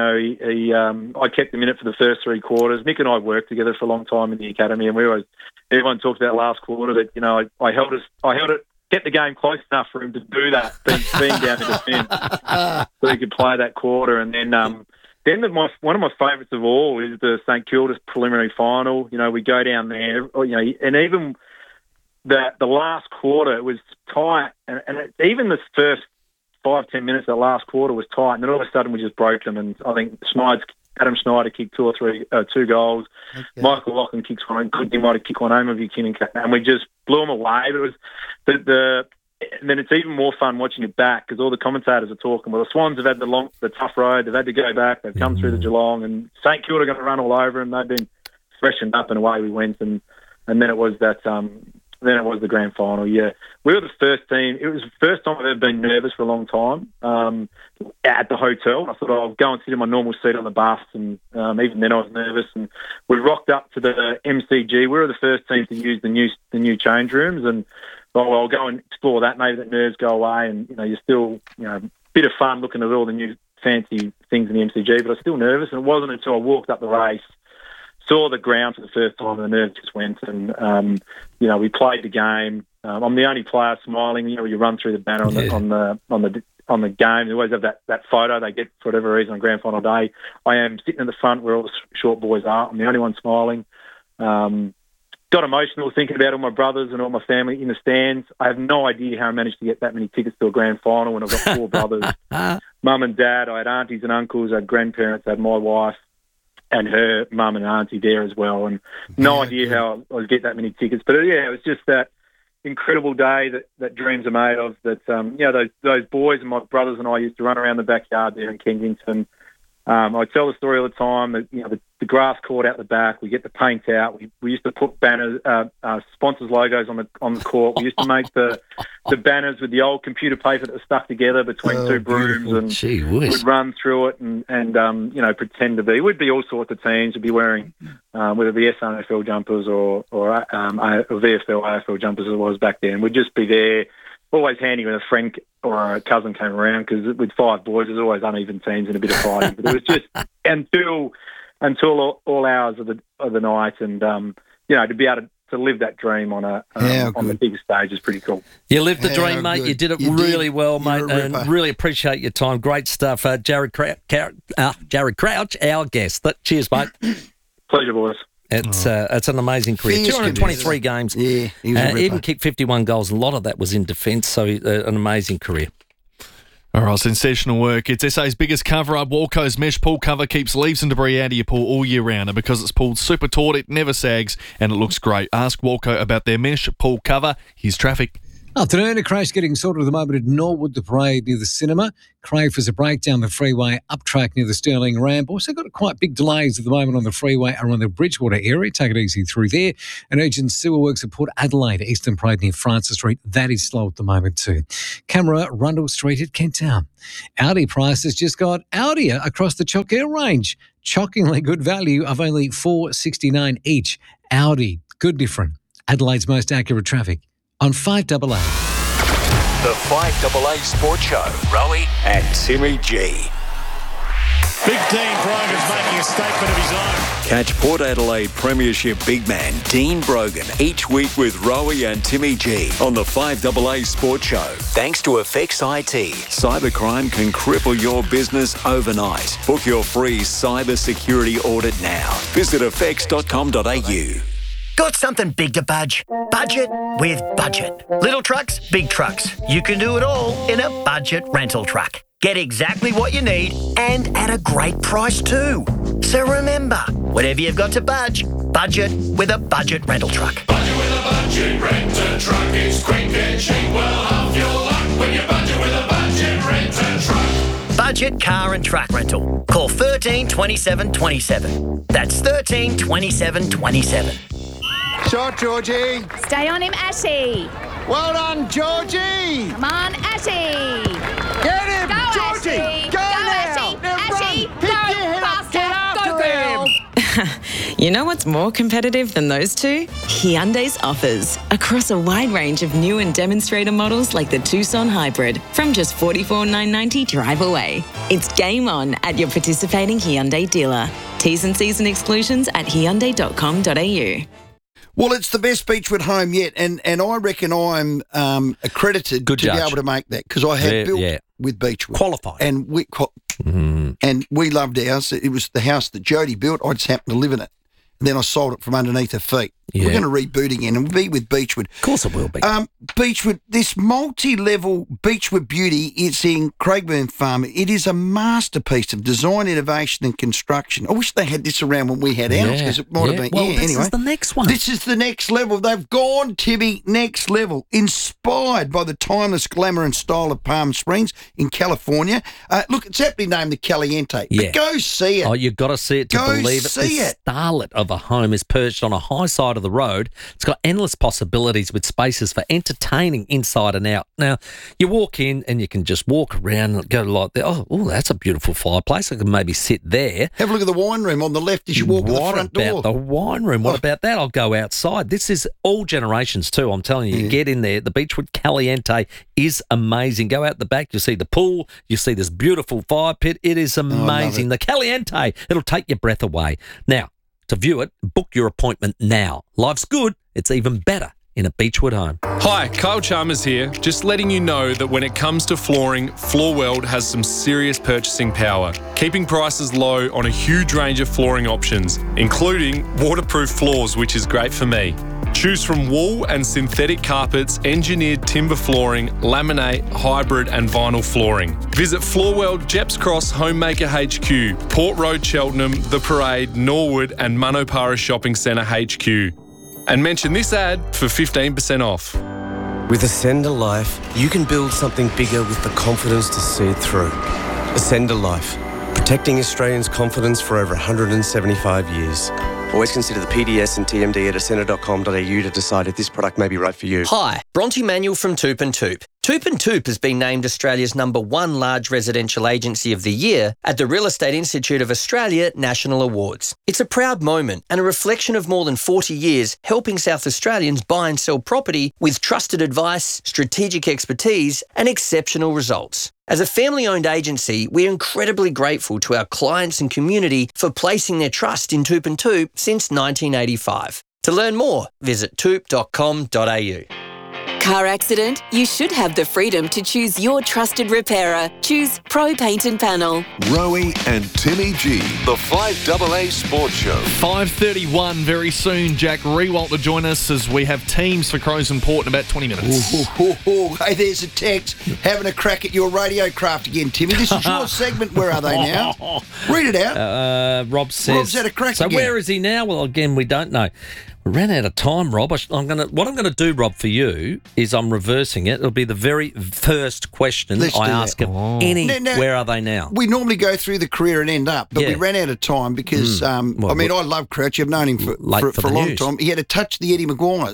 Speaker 6: I kept him in it for the first 3 quarters. Nick and I worked together for a long time in the academy, and everyone talks about last quarter that, I held it, kept the game close enough for him to do that, being down in defence, so he could play that quarter. And then one of my favourites of all is the St Kilda's preliminary final. We go down there, and even the last quarter, it was tight, and even the first 5-10 minutes of the last quarter was tight, and then all of a sudden we just broke them. And I think Adam Schneider kicked 2 goals. Okay. Michael Lachlan kicks one, he might have kicked one home of Buchanan, and we just blew them away. But it was and then it's even more fun watching it back, because all the commentators are talking. Well, the Swans have had the tough road. They've had to go back. They've come through the Geelong, and St Kilda are going to run all over them. They've been freshened up, and away we went. And then it was that. Then it was the grand final. Yeah, we were the first team. It was the first time I've ever been nervous for a long time at the hotel. I thought I'll go and sit in my normal seat on the bus, and even then I was nervous. And we rocked up to the MCG. We were the first team to use the new change rooms, and I'll go and explore that. Maybe that nerves go away, and you're still bit of fun looking at all the new fancy things in the MCG. But I was still nervous, and it wasn't until I walked up the race, saw the ground for the first time, and the nerves just went. And we played the game. I'm the only player smiling. You run through the banner on the game. They always have that photo they get for whatever reason on grand final day. I am sitting in the front where all the short boys are. I'm the only one smiling. Got emotional thinking about all my brothers and all my family in the stands. I have no idea how I managed to get that many tickets to a grand final when I've got 4 brothers, mum and dad. I had aunties and uncles. I had grandparents. I had my wife and her mum and auntie there as well. And no idea how I would get that many tickets. But it was just that incredible day that dreams are made of. That those boys and my brothers and I used to run around the backyard there in Kensington. I tell the story all the time that the grass court out the back. We get the paint out. We used to put banners, sponsors' logos on the court. We used to make the banners with the old computer paper that was stuck together between 2 brooms, and we'd run through it and pretend to be. We'd be all sorts of teams. We'd be wearing whether it be SNFL jumpers or VFL, AFL jumpers as it was back then. We'd just be there. Always handy when a friend or a cousin came around, because with 5 boys, there's always uneven teams and a bit of fighting. But it was just until all hours of the night, and to be able to live that dream on the big stage is pretty cool.
Speaker 1: You lived the dream, mate. Good. You did it really well, mate, and really appreciate your time. Great stuff, Jared Crouch, our guest. Cheers, mate.
Speaker 6: Pleasure, boys.
Speaker 1: It's an amazing career.
Speaker 4: Fierce
Speaker 1: 223 games.
Speaker 4: Yeah, he was a ripper.
Speaker 1: Even kicked 51 goals. A lot of that was in defence, so an amazing career.
Speaker 5: All right, sensational work. It's SA's biggest cover-up. Walco's mesh pool cover keeps leaves and debris out of your pool all year round. And because it's pulled super taut, it never sags and it looks great. Ask Walco about their mesh pool cover. Here's traffic.
Speaker 21: Afternoon, a crash getting sorted at the moment at Norwood, the parade near the cinema. Crave is a breakdown the freeway up track near the Stirling ramp. Also got quite big delays at the moment on the freeway around the Bridgewater area. Take it easy through there. And urgent sewer works at Port Adelaide, Eastern Parade near Francis Street. That is slow at the moment too. Camera, Rundle Street at Kent Town. Audi prices just got Audier across the Choc Air range. Shockingly good value of only $469 each. Audi, good different. Adelaide's most accurate traffic on 5AA.
Speaker 3: The 5AA Sports Show. Rowie and Timmy G.
Speaker 7: Big Dean Brogan's making a statement of his own.
Speaker 3: Catch Port Adelaide Premiership big man Dean Brogan each week with Rowie and Timmy G on the 5AA Sports Show. Thanks to Effects IT. Cybercrime can cripple your business overnight. Book your free cyber security audit now. Visit effects.com.au.
Speaker 8: Got something big to budge? Budget with Budget. Little trucks, big trucks. You can do it all in a budget rental truck. Get exactly what you need and at a great price too. So remember, whatever you've got to budget with a budget rental truck.
Speaker 10: Budget with a budget rental truck. It's quick and cheap. Well, half your luck when you budget with a budget rental truck.
Speaker 8: Budget car and truck rental. Call 13 27 27. That's 13 27 27.
Speaker 11: Shot, Georgie.
Speaker 25: Stay on him, Ashy.
Speaker 11: Well done, Georgie.
Speaker 25: Come on, Ashy.
Speaker 11: Get him,
Speaker 25: Go,
Speaker 11: Georgie.
Speaker 25: Ashy.
Speaker 11: Go now.
Speaker 25: Ashy.
Speaker 11: Now
Speaker 25: Ashy,
Speaker 11: run.
Speaker 25: go.
Speaker 11: Pick your head up. Get after him.
Speaker 26: You know what's more competitive than those two? Hyundai's offers. Across a wide range of new and demonstrator models like the Tucson Hybrid from just $44,990 drive away. It's game on at your participating Hyundai dealer. T's and C's and exclusions at hyundai.com.au.
Speaker 4: Well, it's the best Beechwood home yet, and I reckon I'm accredited to be able to make that because I have built with Beechwood.
Speaker 1: Qualified.
Speaker 4: And we loved ours. It was the house that Jody built. I just happened to live in it. And then I sold it from underneath her feet.
Speaker 1: Yeah.
Speaker 4: We're going to reboot again, and we'll be with Beechwood.
Speaker 1: Of course it will be.
Speaker 4: Beechwood, this multi-level Beechwood beauty, it's in Craigburn Farm. It is a masterpiece of design, innovation and construction. I wish they had this around when we had ours, because it might have been...
Speaker 1: Well, this
Speaker 4: anyway.
Speaker 1: is the next one.
Speaker 4: This is the next level. They've gone, Timmy, next level. Inspired by the timeless glamour and style of Palm Springs in California. Look, it's aptly named the Caliente.
Speaker 1: Yeah.
Speaker 4: But go see it.
Speaker 1: Oh, you've got to see it to
Speaker 4: Go
Speaker 1: believe it.
Speaker 4: see
Speaker 1: The
Speaker 4: it.
Speaker 1: starlet of a home is perched on a high side of the road. It's got endless possibilities with spaces for entertaining inside and out. Now, you walk in and you can just walk around and go like that. Oh, that's a beautiful fireplace. I can maybe sit there.
Speaker 4: Have a look at the wine room on the left as you walk to the front door.
Speaker 1: What about the wine room? What about that? I'll go outside. This is all generations too, I'm telling you. Get in there. The Beechwood Caliente is amazing. Go out the back. You see the pool. You see this beautiful fire pit. It is amazing. The Caliente. It'll take your breath away. Now, to view it, book your appointment now. Life's good. It's even better in a Beechwood home.
Speaker 27: Hi, Kyle Chalmers here. Just letting you know that when it comes to flooring, Floorworld has some serious purchasing power, keeping prices low on a huge range of flooring options, including waterproof floors, which is great for me. Choose from wool and synthetic carpets, engineered timber flooring, laminate, hybrid and vinyl flooring. Visit Floorworld, Jeps Cross, Homemaker HQ, Port Road, Cheltenham, The Parade, Norwood and Manopara Shopping Centre HQ. And mention this ad for 15% off.
Speaker 28: With Ascender Life, you can build something bigger with the confidence to see it through. Ascender Life, protecting Australians' confidence for over 175 years. Always consider the PDS and TMD at ascender.com.au to decide if this product may be right for you.
Speaker 29: Hi, Bronte Manuel from Toop and Toop. Toop and Toop has been named Australia's #1 large residential agency of the year at the Real Estate Institute of Australia National Awards. It's a proud moment and a reflection of more than 40 years helping South Australians buy and sell property with trusted advice, strategic expertise and exceptional results. As a family-owned agency, we're incredibly grateful to our clients and community for placing their trust in Toop and Toop since 1985. To learn more, visit toop.com.au.
Speaker 22: Car accident? You should have the freedom to choose your trusted repairer. Choose Pro Paint and Panel.
Speaker 9: Rowie and Timmy G, the 5AA Sports Show.
Speaker 5: 5:31 very soon. Jack Rewalt to join us as we have teams for Crows and Port in about 20 minutes.
Speaker 4: Hey, there's a text. Having a crack at your radio craft again, Timmy. This is your segment. Where are they now? Read it out.
Speaker 1: Rob says.
Speaker 4: Rob's had a crack
Speaker 1: so
Speaker 4: again.
Speaker 1: where is he now? Well, again, we don't know. We ran out of time, Rob. What I'm going to do, Rob, for you is I'm reversing it. It'll be the very first question
Speaker 4: Let's
Speaker 1: I
Speaker 4: do
Speaker 1: ask
Speaker 4: that.
Speaker 1: him. Any,
Speaker 4: Now,
Speaker 1: where are they now?
Speaker 4: We normally go through the career and end up, but
Speaker 1: Yeah.
Speaker 4: we ran out of time because, I love Crouch. I've known him for
Speaker 1: the
Speaker 4: a long
Speaker 1: news.
Speaker 4: time. He had to touch the Eddie Maguires.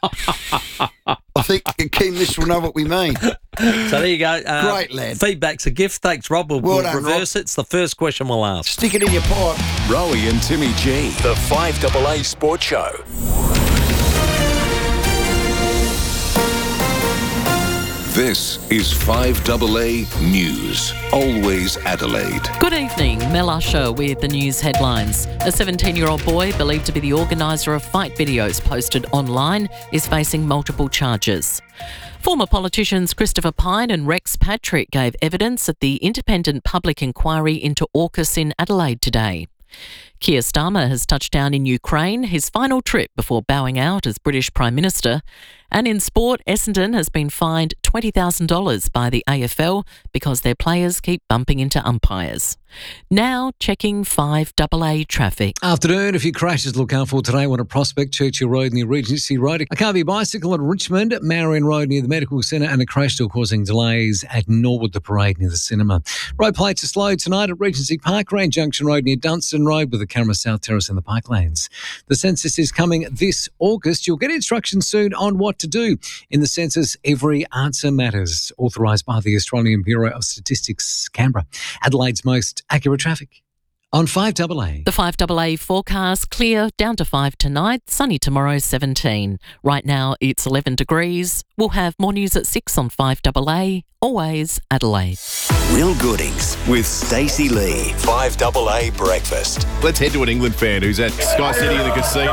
Speaker 4: I think the keen listener will know what we mean.
Speaker 1: So there you go.
Speaker 4: Great lad.
Speaker 1: Feedback's a gift. Thanks, Rob. We'll
Speaker 4: done,
Speaker 1: reverse it. It's the first question we'll ask.
Speaker 4: Stick it in your pipe.
Speaker 3: Rowie and Timmy G, the 5AA Sports Show.
Speaker 9: This is 5AA News. Always Adelaide.
Speaker 12: Good evening, Mel Usher with the news headlines. A 17-year-old boy believed to be the organiser of fight videos posted online is facing multiple charges. Former politicians Christopher Pyne and Rex Patrick gave evidence at the independent public inquiry into AUKUS in Adelaide today. Keir Starmer has touched down in Ukraine, his final trip before bowing out as British Prime Minister. And in sport, Essendon has been fined $20,000 by the AFL because their players keep bumping into umpires. Now checking 5AA traffic.
Speaker 21: Afternoon, a few crashes to look out for today. One at Prospect, Churchill Road near Regency Road. A Carby bicycle at Richmond, Marion Road near the Medical Centre, and a crash still causing delays at Norwood, the Parade near the cinema. Road plates are slow tonight at Regency Park, Range Junction Road near Dunstan Road with the Camera South Terrace and the Park Lanes. The census is coming this August. You'll get instructions soon on what to do. In the census, every answer matters. Authorised by the Australian Bureau of Statistics, Canberra. Adelaide's most accurate traffic. On 5AA.
Speaker 12: The 5AA forecast, clear, down to 5 tonight, sunny tomorrow, 17. Right now it's 11 degrees. We'll have more news at 6 on 5AA. Always Adelaide.
Speaker 3: Will Goodings with Stacey Lee, 5AA Breakfast.
Speaker 13: Let's head to an England fan who's at Sky City in the casino.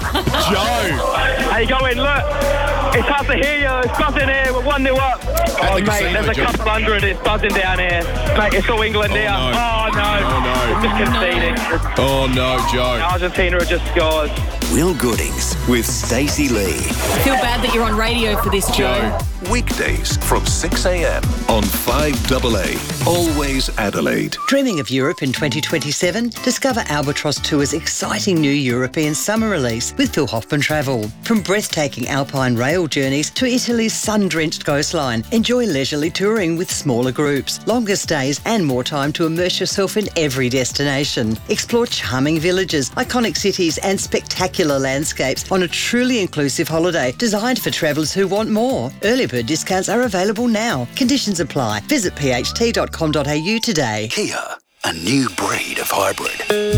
Speaker 13: Joe!
Speaker 14: How you going? Look, it's hard to hear you. It's buzzing here. We're 1-0 up. Oh, mate,
Speaker 13: casino,
Speaker 14: there's a
Speaker 13: Joe.
Speaker 14: couple hundred. It's buzzing down here. Mate, it's all England here.
Speaker 13: no.
Speaker 14: Oh, no.
Speaker 13: Oh, no.
Speaker 14: We're just conceding.
Speaker 13: Oh, no, Joe.
Speaker 14: Argentina are just scores.
Speaker 3: Will Goodings with Stacey Lee.
Speaker 15: Feel bad that you're on radio for this, Joe.
Speaker 9: Weekdays from 6 a.m. on 5AA. Always Adelaide.
Speaker 16: Dreaming of Europe in 2027? Discover Albatross Tour's exciting new European summer release with Phil Hoffman Travel. From breathtaking alpine rail journeys to Italy's sun-drenched coastline, enjoy leisurely touring with smaller groups, longer stays and more time to immerse yourself in every destination. Explore charming villages, iconic cities and spectacular landscapes on a truly inclusive holiday designed for travellers who want more. Early bird discounts are available now. Conditions apply. Visit pht.com.au today.
Speaker 17: Kia, a new breed of hybrid.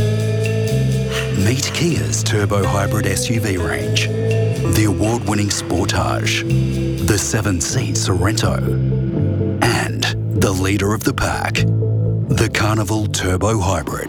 Speaker 17: Meet Kia's turbo hybrid SUV range. The award-winning Sportage, the 7-seat Sorrento, and the leader of the pack, the Carnival Turbo Hybrid.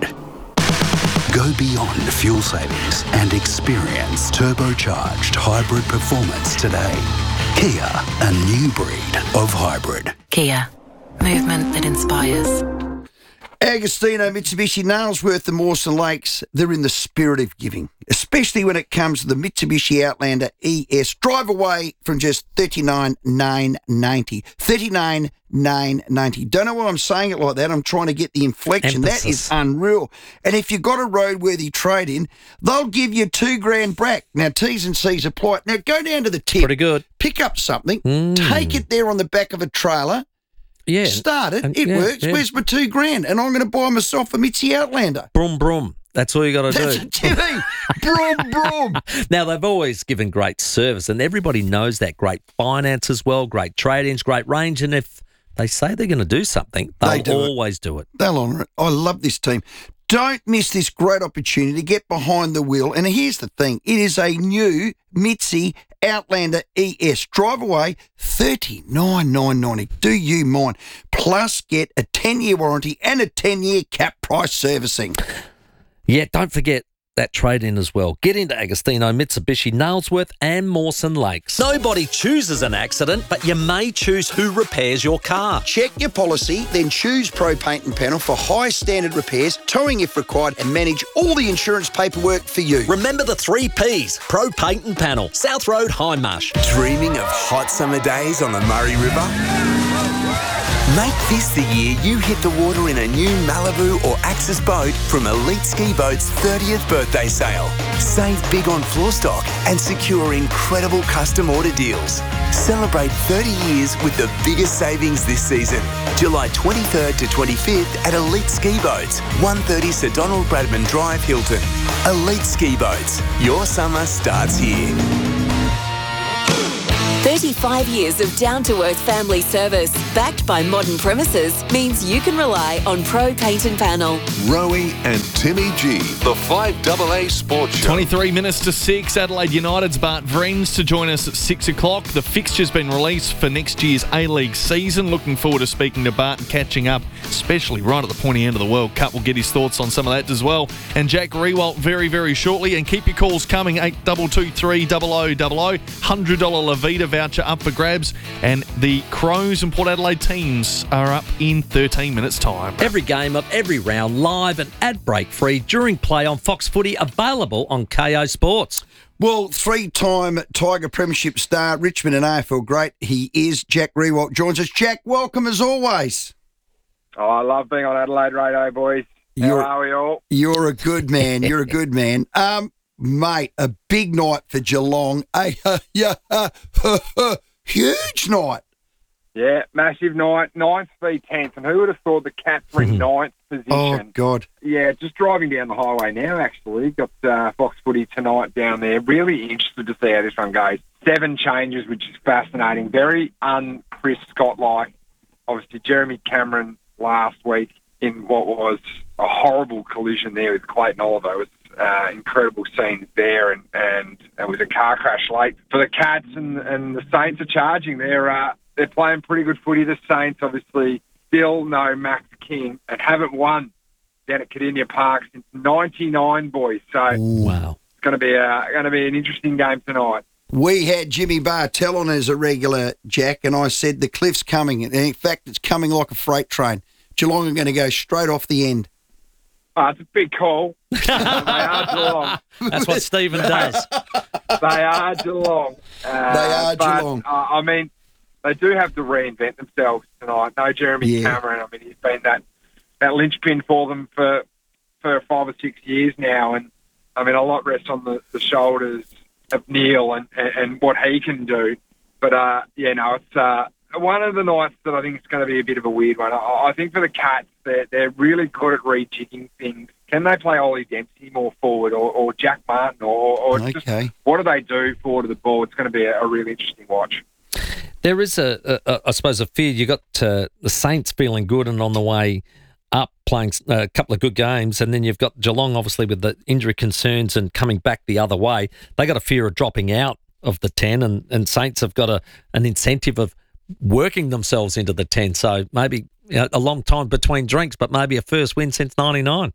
Speaker 17: Go beyond fuel savings and experience turbocharged hybrid performance today. Kia, a new breed of hybrid.
Speaker 15: Kia, movement that inspires.
Speaker 4: Agostino, Mitsubishi, Nailsworth and Mawson Lakes, they're in the spirit of giving, especially when it comes to the Mitsubishi Outlander ES. Drive away from just $39,990. $39,990. Don't know why I'm saying it like that. I'm trying to get the inflection.
Speaker 1: Emphasis.
Speaker 4: That is unreal. And if you've got a roadworthy trade-in, they'll give you $2,000 back. Now, T's and C's apply. Now, go down to the tip.
Speaker 1: Pretty good.
Speaker 4: Pick up something. Take it there on the back of a trailer.
Speaker 1: Yeah.
Speaker 4: Start it.
Speaker 1: And-
Speaker 4: It
Speaker 1: yeah,
Speaker 4: works.
Speaker 1: yeah.
Speaker 4: Where's my $2,000? And I'm going to buy myself a Mitzi Outlander.
Speaker 1: Brum, brum. That's all you got to
Speaker 4: That's
Speaker 1: do.
Speaker 4: Jimmy. Brum, brum.
Speaker 1: Now, they've always given great service, and everybody knows that. Great finance as well, great trade-ins, great range. And if they say they're going to do something,
Speaker 4: They
Speaker 1: they'll
Speaker 4: do it.
Speaker 1: always do it.
Speaker 4: They'll honour it. I love this team. Don't miss this great opportunity to get behind the wheel. And here's the thing. It is a new Mitzi Outlander ES. Drive away $39,990. Do you mind? Plus get a 10-year warranty and a 10-year cap price servicing.
Speaker 1: Yeah, don't forget, that trade in as well. Get into Agostino, Mitsubishi, Nailsworth and Mawson Lakes.
Speaker 2: Nobody chooses an accident, but you may choose who repairs your car.
Speaker 4: Check your policy, then choose Pro Paint and Panel for high standard repairs, towing if required, and manage all the insurance paperwork for you.
Speaker 2: Remember the 3 Ps. Pro Paint and Panel. South Road, Hindmarsh.
Speaker 6: Dreaming of hot summer days on the Murray River? Make this the year you hit the water in a new Malibu or Axis boat from Elite Ski Boat's 30th birthday sale. Save big on floor stock and secure incredible custom order deals. Celebrate 30 years with the biggest savings this season. July 23rd to 25th at Elite Ski Boats, 130 Sir Donald Bradman Drive, Hilton. Elite Ski Boats. Your summer starts here.
Speaker 22: 35 years of down-to-earth family service, backed by modern premises, means you can rely on Pro Paint and Panel.
Speaker 9: Rowie and Timmy G, the 5AA Sports Show.
Speaker 5: 23 minutes to 6. Adelaide United's Bart Vrens to join us at 6 o'clock. The fixture's been released for next year's A-League season. Looking forward to speaking to Bart and catching up, especially right at the pointy end of the World Cup. We'll get his thoughts on some of that as well. And Jack Riewoldt very, very shortly. And keep your calls coming, 8223 0000. $100 Levita voucher up for grabs, and the Crows and Port Adelaide teams are up in 13 minutes' time.
Speaker 1: Every game of every round live and ad break free during play on Fox Footy, available on KO Sports.
Speaker 4: Well, 3-time Tiger Premiership star, Richmond and AFL great, he is. Jack Riewoldt joins us. Jack, welcome as always.
Speaker 7: Oh, I love being on Adelaide Radio, boys. How are we all?
Speaker 4: You're a good man. You're a good man. Mate, a big night for Geelong. Huge night.
Speaker 7: Yeah, massive night. 9th v 10th. And who would have thought the Cats were in 9th position?
Speaker 4: Oh, God.
Speaker 7: Yeah, just driving down the highway now, actually. Got Fox Footy tonight down there. Really interested to see how this one goes. 7 changes, which is fascinating. Very un-Chris Scott-like. Obviously, Jeremy Cameron last week in what was a horrible collision there with Clayton Oliver. It was incredible scenes there, and it was a car crash late for the Cats, and the Saints are charging. They're playing pretty good footy. The Saints obviously still no Max King and haven't won down at Cardinia Park since '99, boys. So
Speaker 1: wow,
Speaker 7: it's going to be an interesting game tonight.
Speaker 4: We had Jimmy Bartell on as a regular, Jack, and I said the cliff's coming, and in fact, it's coming like a freight train. Geelong are going to go straight off the end.
Speaker 7: Oh, it's a big call. They are Geelong.
Speaker 1: That's what Stephen does.
Speaker 7: They are Geelong.
Speaker 4: Geelong.
Speaker 7: I mean, they do have to reinvent themselves tonight. No Jeremy Cameron. I mean, he's been that linchpin for them for 5 or 6 years now. And, I mean, a lot rests on the shoulders of Neil and what he can do. But, it's one of the nights that I think is going to be a bit of a weird one. I think for the Cats, they're really good at rejigging things. Can they play Ollie Dempsey more forward or Jack Martin or just what do they do forward of the ball? It's going to be a really interesting watch.
Speaker 1: There is I suppose, a fear. You got the Saints feeling good and on the way up, playing a couple of good games, and then you've got Geelong, obviously, with the injury concerns and coming back the other way. They got a fear of dropping out of the 10, and Saints have got an incentive of working themselves into the 10. So maybe a long time between drinks, but maybe a first win since '99.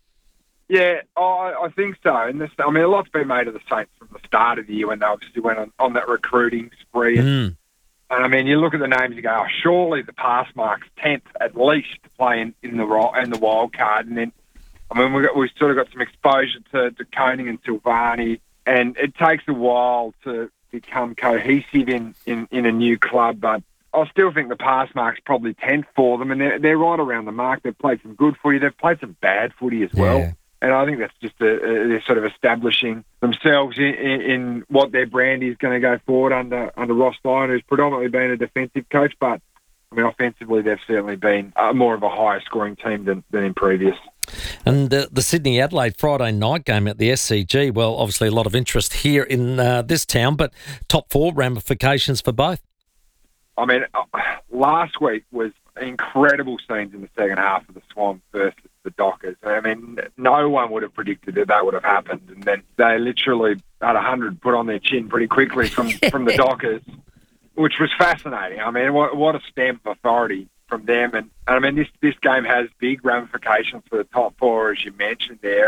Speaker 7: Yeah, I think so. And a lot's been made of the Saints from the start of the year when they obviously went on that recruiting spree. And I mean, you look at the names, you go, surely the pass mark's 10th at least to play in the wild card. And then, I mean, we've sort of got some exposure to Koning and Silvani, and it takes a while to become cohesive in a new club. But I still think the pass mark's probably 10th for them, and they're right around the mark. They've played some good footy. They've played some bad footy as well.
Speaker 1: Yeah.
Speaker 7: And I think that's just they're sort of establishing themselves in what their brand is going to go forward under Ross Lyon, who's predominantly been a defensive coach. But, I mean, offensively, they've certainly been more of a higher scoring team than in previous.
Speaker 1: And the Sydney-Adelaide Friday night game at the SCG, well, obviously a lot of interest here in this town, but top 4 ramifications for both.
Speaker 7: I mean, last week was incredible scenes in the second half of the Swans versus the Dockers. I mean, no one would have predicted that would have happened. And then they literally had 100 put on their chin pretty quickly from the Dockers, which was fascinating. I mean, what a stamp of authority from them. And I mean, this game has big ramifications for the top 4, as you mentioned there. And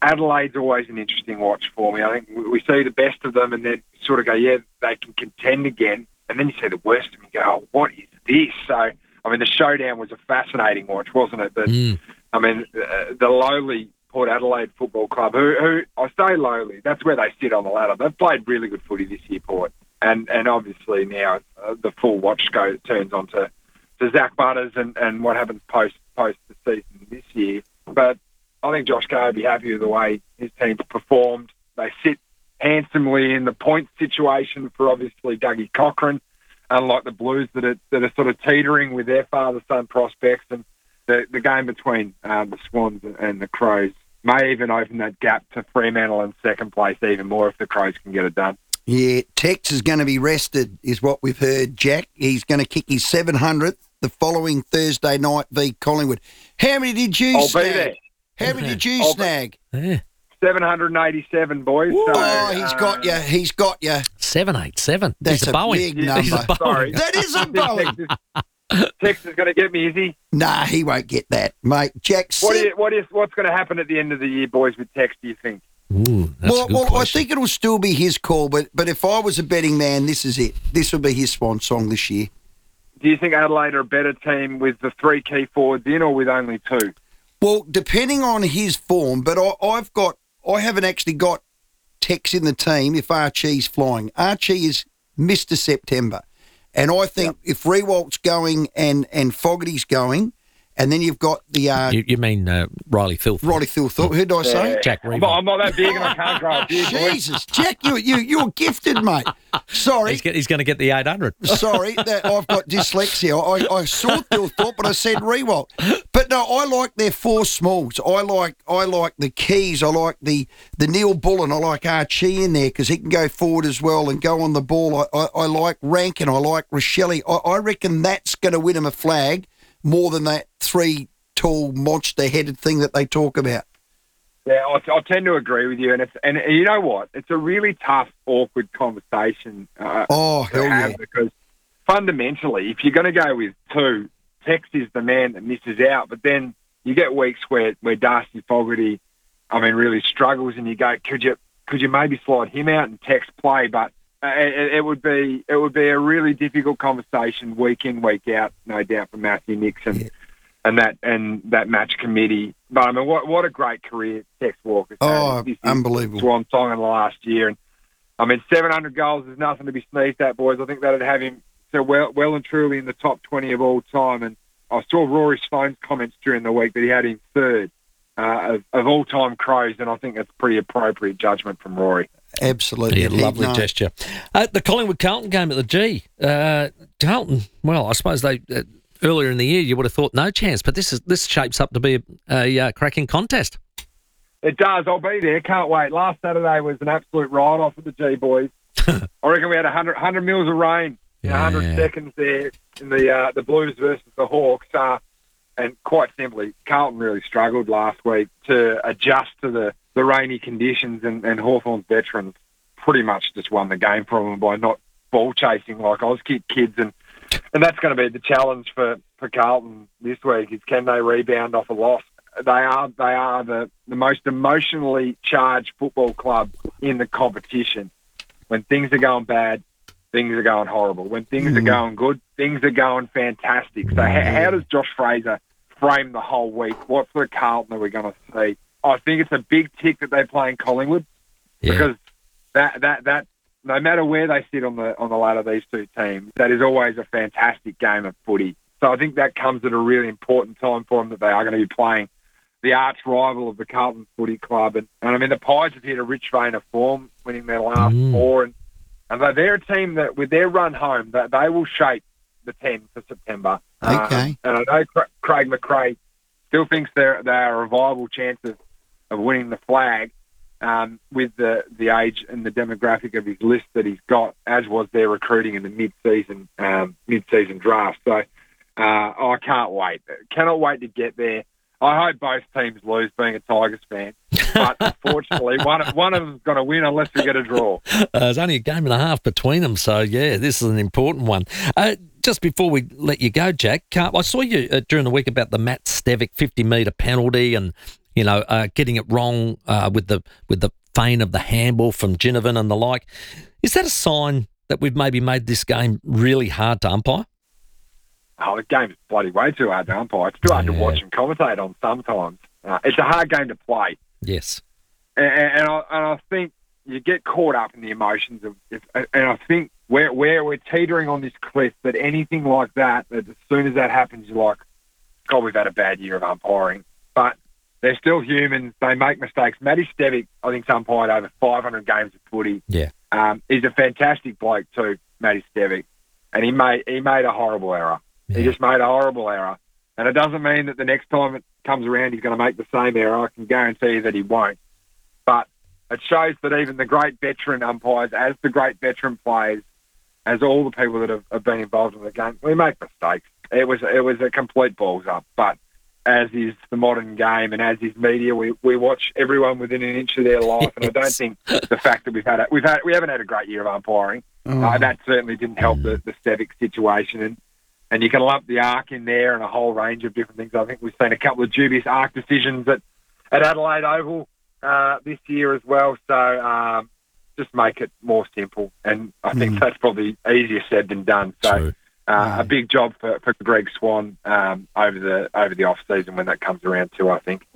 Speaker 7: Adelaide's always an interesting watch for me. I think we see the best of them and then sort of go, yeah, they can contend again. And then you see the worst of them and go, oh, what is this? So, I mean, the showdown was a fascinating watch, wasn't it? But, I mean, the lowly Port Adelaide Football Club, who I say lowly, that's where they sit on the ladder. They've played really good footy this year, Port. And obviously now the full watch turns on to Zach Butters and what happens post the season this year. But I think Josh Kerr would be happy with the way his team's performed. They sit handsomely in the point situation for obviously Dougie Cochran, unlike the Blues that are sort of teetering with their father-son prospects. And the game between the Swans and the Crows may even open that gap to Fremantle in second place even more if the Crows can get it done.
Speaker 4: Yeah, Tex is going to be rested, is what we've heard, Jack. He's going to kick his 700th the following Thursday night v Collingwood. How many did you snag?
Speaker 7: Be there.
Speaker 4: How many did you snag?
Speaker 7: 787, boys.
Speaker 4: Whoa,
Speaker 7: so,
Speaker 4: he's got you. He's got you.
Speaker 1: 787.
Speaker 4: That's
Speaker 1: He's
Speaker 4: a
Speaker 1: Boeing.
Speaker 4: big number.
Speaker 1: He's a Boeing.
Speaker 7: Sorry.
Speaker 4: That is a Boeing.
Speaker 7: Tex is going to get me, is he?
Speaker 4: Nah, he won't get that, mate. Jack,
Speaker 7: What's going to happen at the end of the year, boys, with Tex, do you think?
Speaker 1: Ooh, that's a good
Speaker 4: I
Speaker 1: question.
Speaker 4: think it'll still be his call, but if I was a betting man, this is it. This will be his swan song this year.
Speaker 7: Do you think Adelaide are a better team with the three key forwards in or with only two?
Speaker 4: Well, depending on his form, but I haven't actually got Tex in the team if Archie's flying. Archie is Mr. September. And I think if Rewalt's going and Fogarty's going, and then you've got the...
Speaker 1: You mean Riley Thilthorpe.
Speaker 4: Riley Thilthorpe. Who did I say?
Speaker 1: Jack Rewalt.
Speaker 7: I'm not that big and I can't grow a beard, boys.
Speaker 4: Jesus, Jack, you're gifted, mate. Sorry.
Speaker 1: He's going to get the 800.
Speaker 4: Sorry, that I've got dyslexia. I saw Thilthorpe, but I said Rewalt. But no, I like their four smalls. I like the Keys. I like the Neil Bullen. I like Archie in there because he can go forward as well and go on the ball. I like Rankin. I like Rochelle. I reckon that's going to win him a flag more than that three tall monster-headed thing that they talk about.
Speaker 7: Yeah, I tend to agree with you, and you know what? It's a really tough, awkward conversation.
Speaker 4: Hell yeah!
Speaker 7: Because fundamentally, if you're going to go with two, Tex is the man that misses out. But then you get weeks where Darcy Fogarty, really struggles, and you go, could you maybe slide him out and Tex play? But it would be a really difficult conversation week in, week out, no doubt, for Matthew Nixon and that match committee. But what a great career Tex Walker's had.
Speaker 4: Oh, unbelievable!
Speaker 7: Swan song in the last year, and 700 goals is nothing to be sneezed at, boys. I think that'd have him so well and truly in the top 20 of all time. And I saw Rory Sloane's comments during the week that he had him third of all time Crows, and I think that's pretty appropriate judgment from Rory.
Speaker 4: Absolutely.
Speaker 1: Yeah, lovely gesture. The Collingwood-Carlton game at the G. Carlton, well, I suppose they earlier in the year you would have thought no chance, but this shapes up to be a cracking contest.
Speaker 7: It does. I'll be there. Can't wait. Last Saturday was an absolute ride-off at the G, boys. I reckon we had 100 mils of rain in 100 seconds there in the Blues versus the Hawks. And quite simply, Carlton really struggled last week to adjust to the rainy conditions, and Hawthorn's veterans pretty much just won the game for them by not ball chasing like Auskick kids. And that's going to be the challenge for Carlton this week is can they rebound off a loss? They are the most emotionally charged football club in the competition. When things are going bad, things are going horrible. When things are going good, things are going fantastic. So how does Josh Fraser frame the whole week? What sort of Carlton are we going to see? I think it's a big tick that they play in Collingwood because that no matter where they sit on the ladder, these two teams, that is always a fantastic game of footy. So I think that comes at a really important time for them that they are going to be playing the arch rival of the Carlton Footy Club. And the Pies have hit a rich vein of form, winning their last four. And they're a team that, with their run home, that they will shape the 10 for September.
Speaker 4: Okay.
Speaker 7: And I know Craig McRae still thinks they are a viable chance of winning the flag with the age and the demographic of his list that he's got, as was their recruiting in the mid-season draft. So I can't wait. Cannot wait to get there. I hope both teams lose, being a Tigers fan. But unfortunately, one of them's going to win unless we get a draw.
Speaker 1: There's only a game and a half between them, so, yeah, this is an important one. Just before we let you go, Jack, I saw you during the week about the Matt Stevic 50-metre penalty and getting it wrong with the feign of the handball from Ginnivan and the like. Is that a sign that we've maybe made this game really hard to umpire?
Speaker 7: Oh, the game's bloody way too hard to umpire. It's too hard to watch and commentate on sometimes. It's a hard game to play.
Speaker 1: Yes.
Speaker 7: And I think you get caught up in the emotions and I think we're teetering on this cliff that anything like that as soon as that happens, you're like, God, we've had a bad year of umpiring. But they're still humans. They make mistakes. Matty Stevic, I think, umpired over 500 games of footy.
Speaker 1: Yeah.
Speaker 7: He's a fantastic bloke too, Matty Stevic. And he made a horrible error. Yeah. He just made a horrible error. And it doesn't mean that the next time it comes around he's going to make the same error. I can guarantee you that he won't. But it shows that even the great veteran umpires, as the great veteran players, as all the people that have been involved in the game, we make mistakes. It was a complete balls up. But as is the modern game and as is media, we watch everyone within an inch of their life. And I don't think the fact that we haven't had a great year of umpiring, that certainly didn't help the Stevic situation. And you can lump the arc in there and a whole range of different things. I think we've seen a couple of dubious arc decisions at Adelaide Oval this year as well. So just make it more simple. And I think that's probably easier said than done. So a big job for Greg Swan over the off season when that comes around too, I think.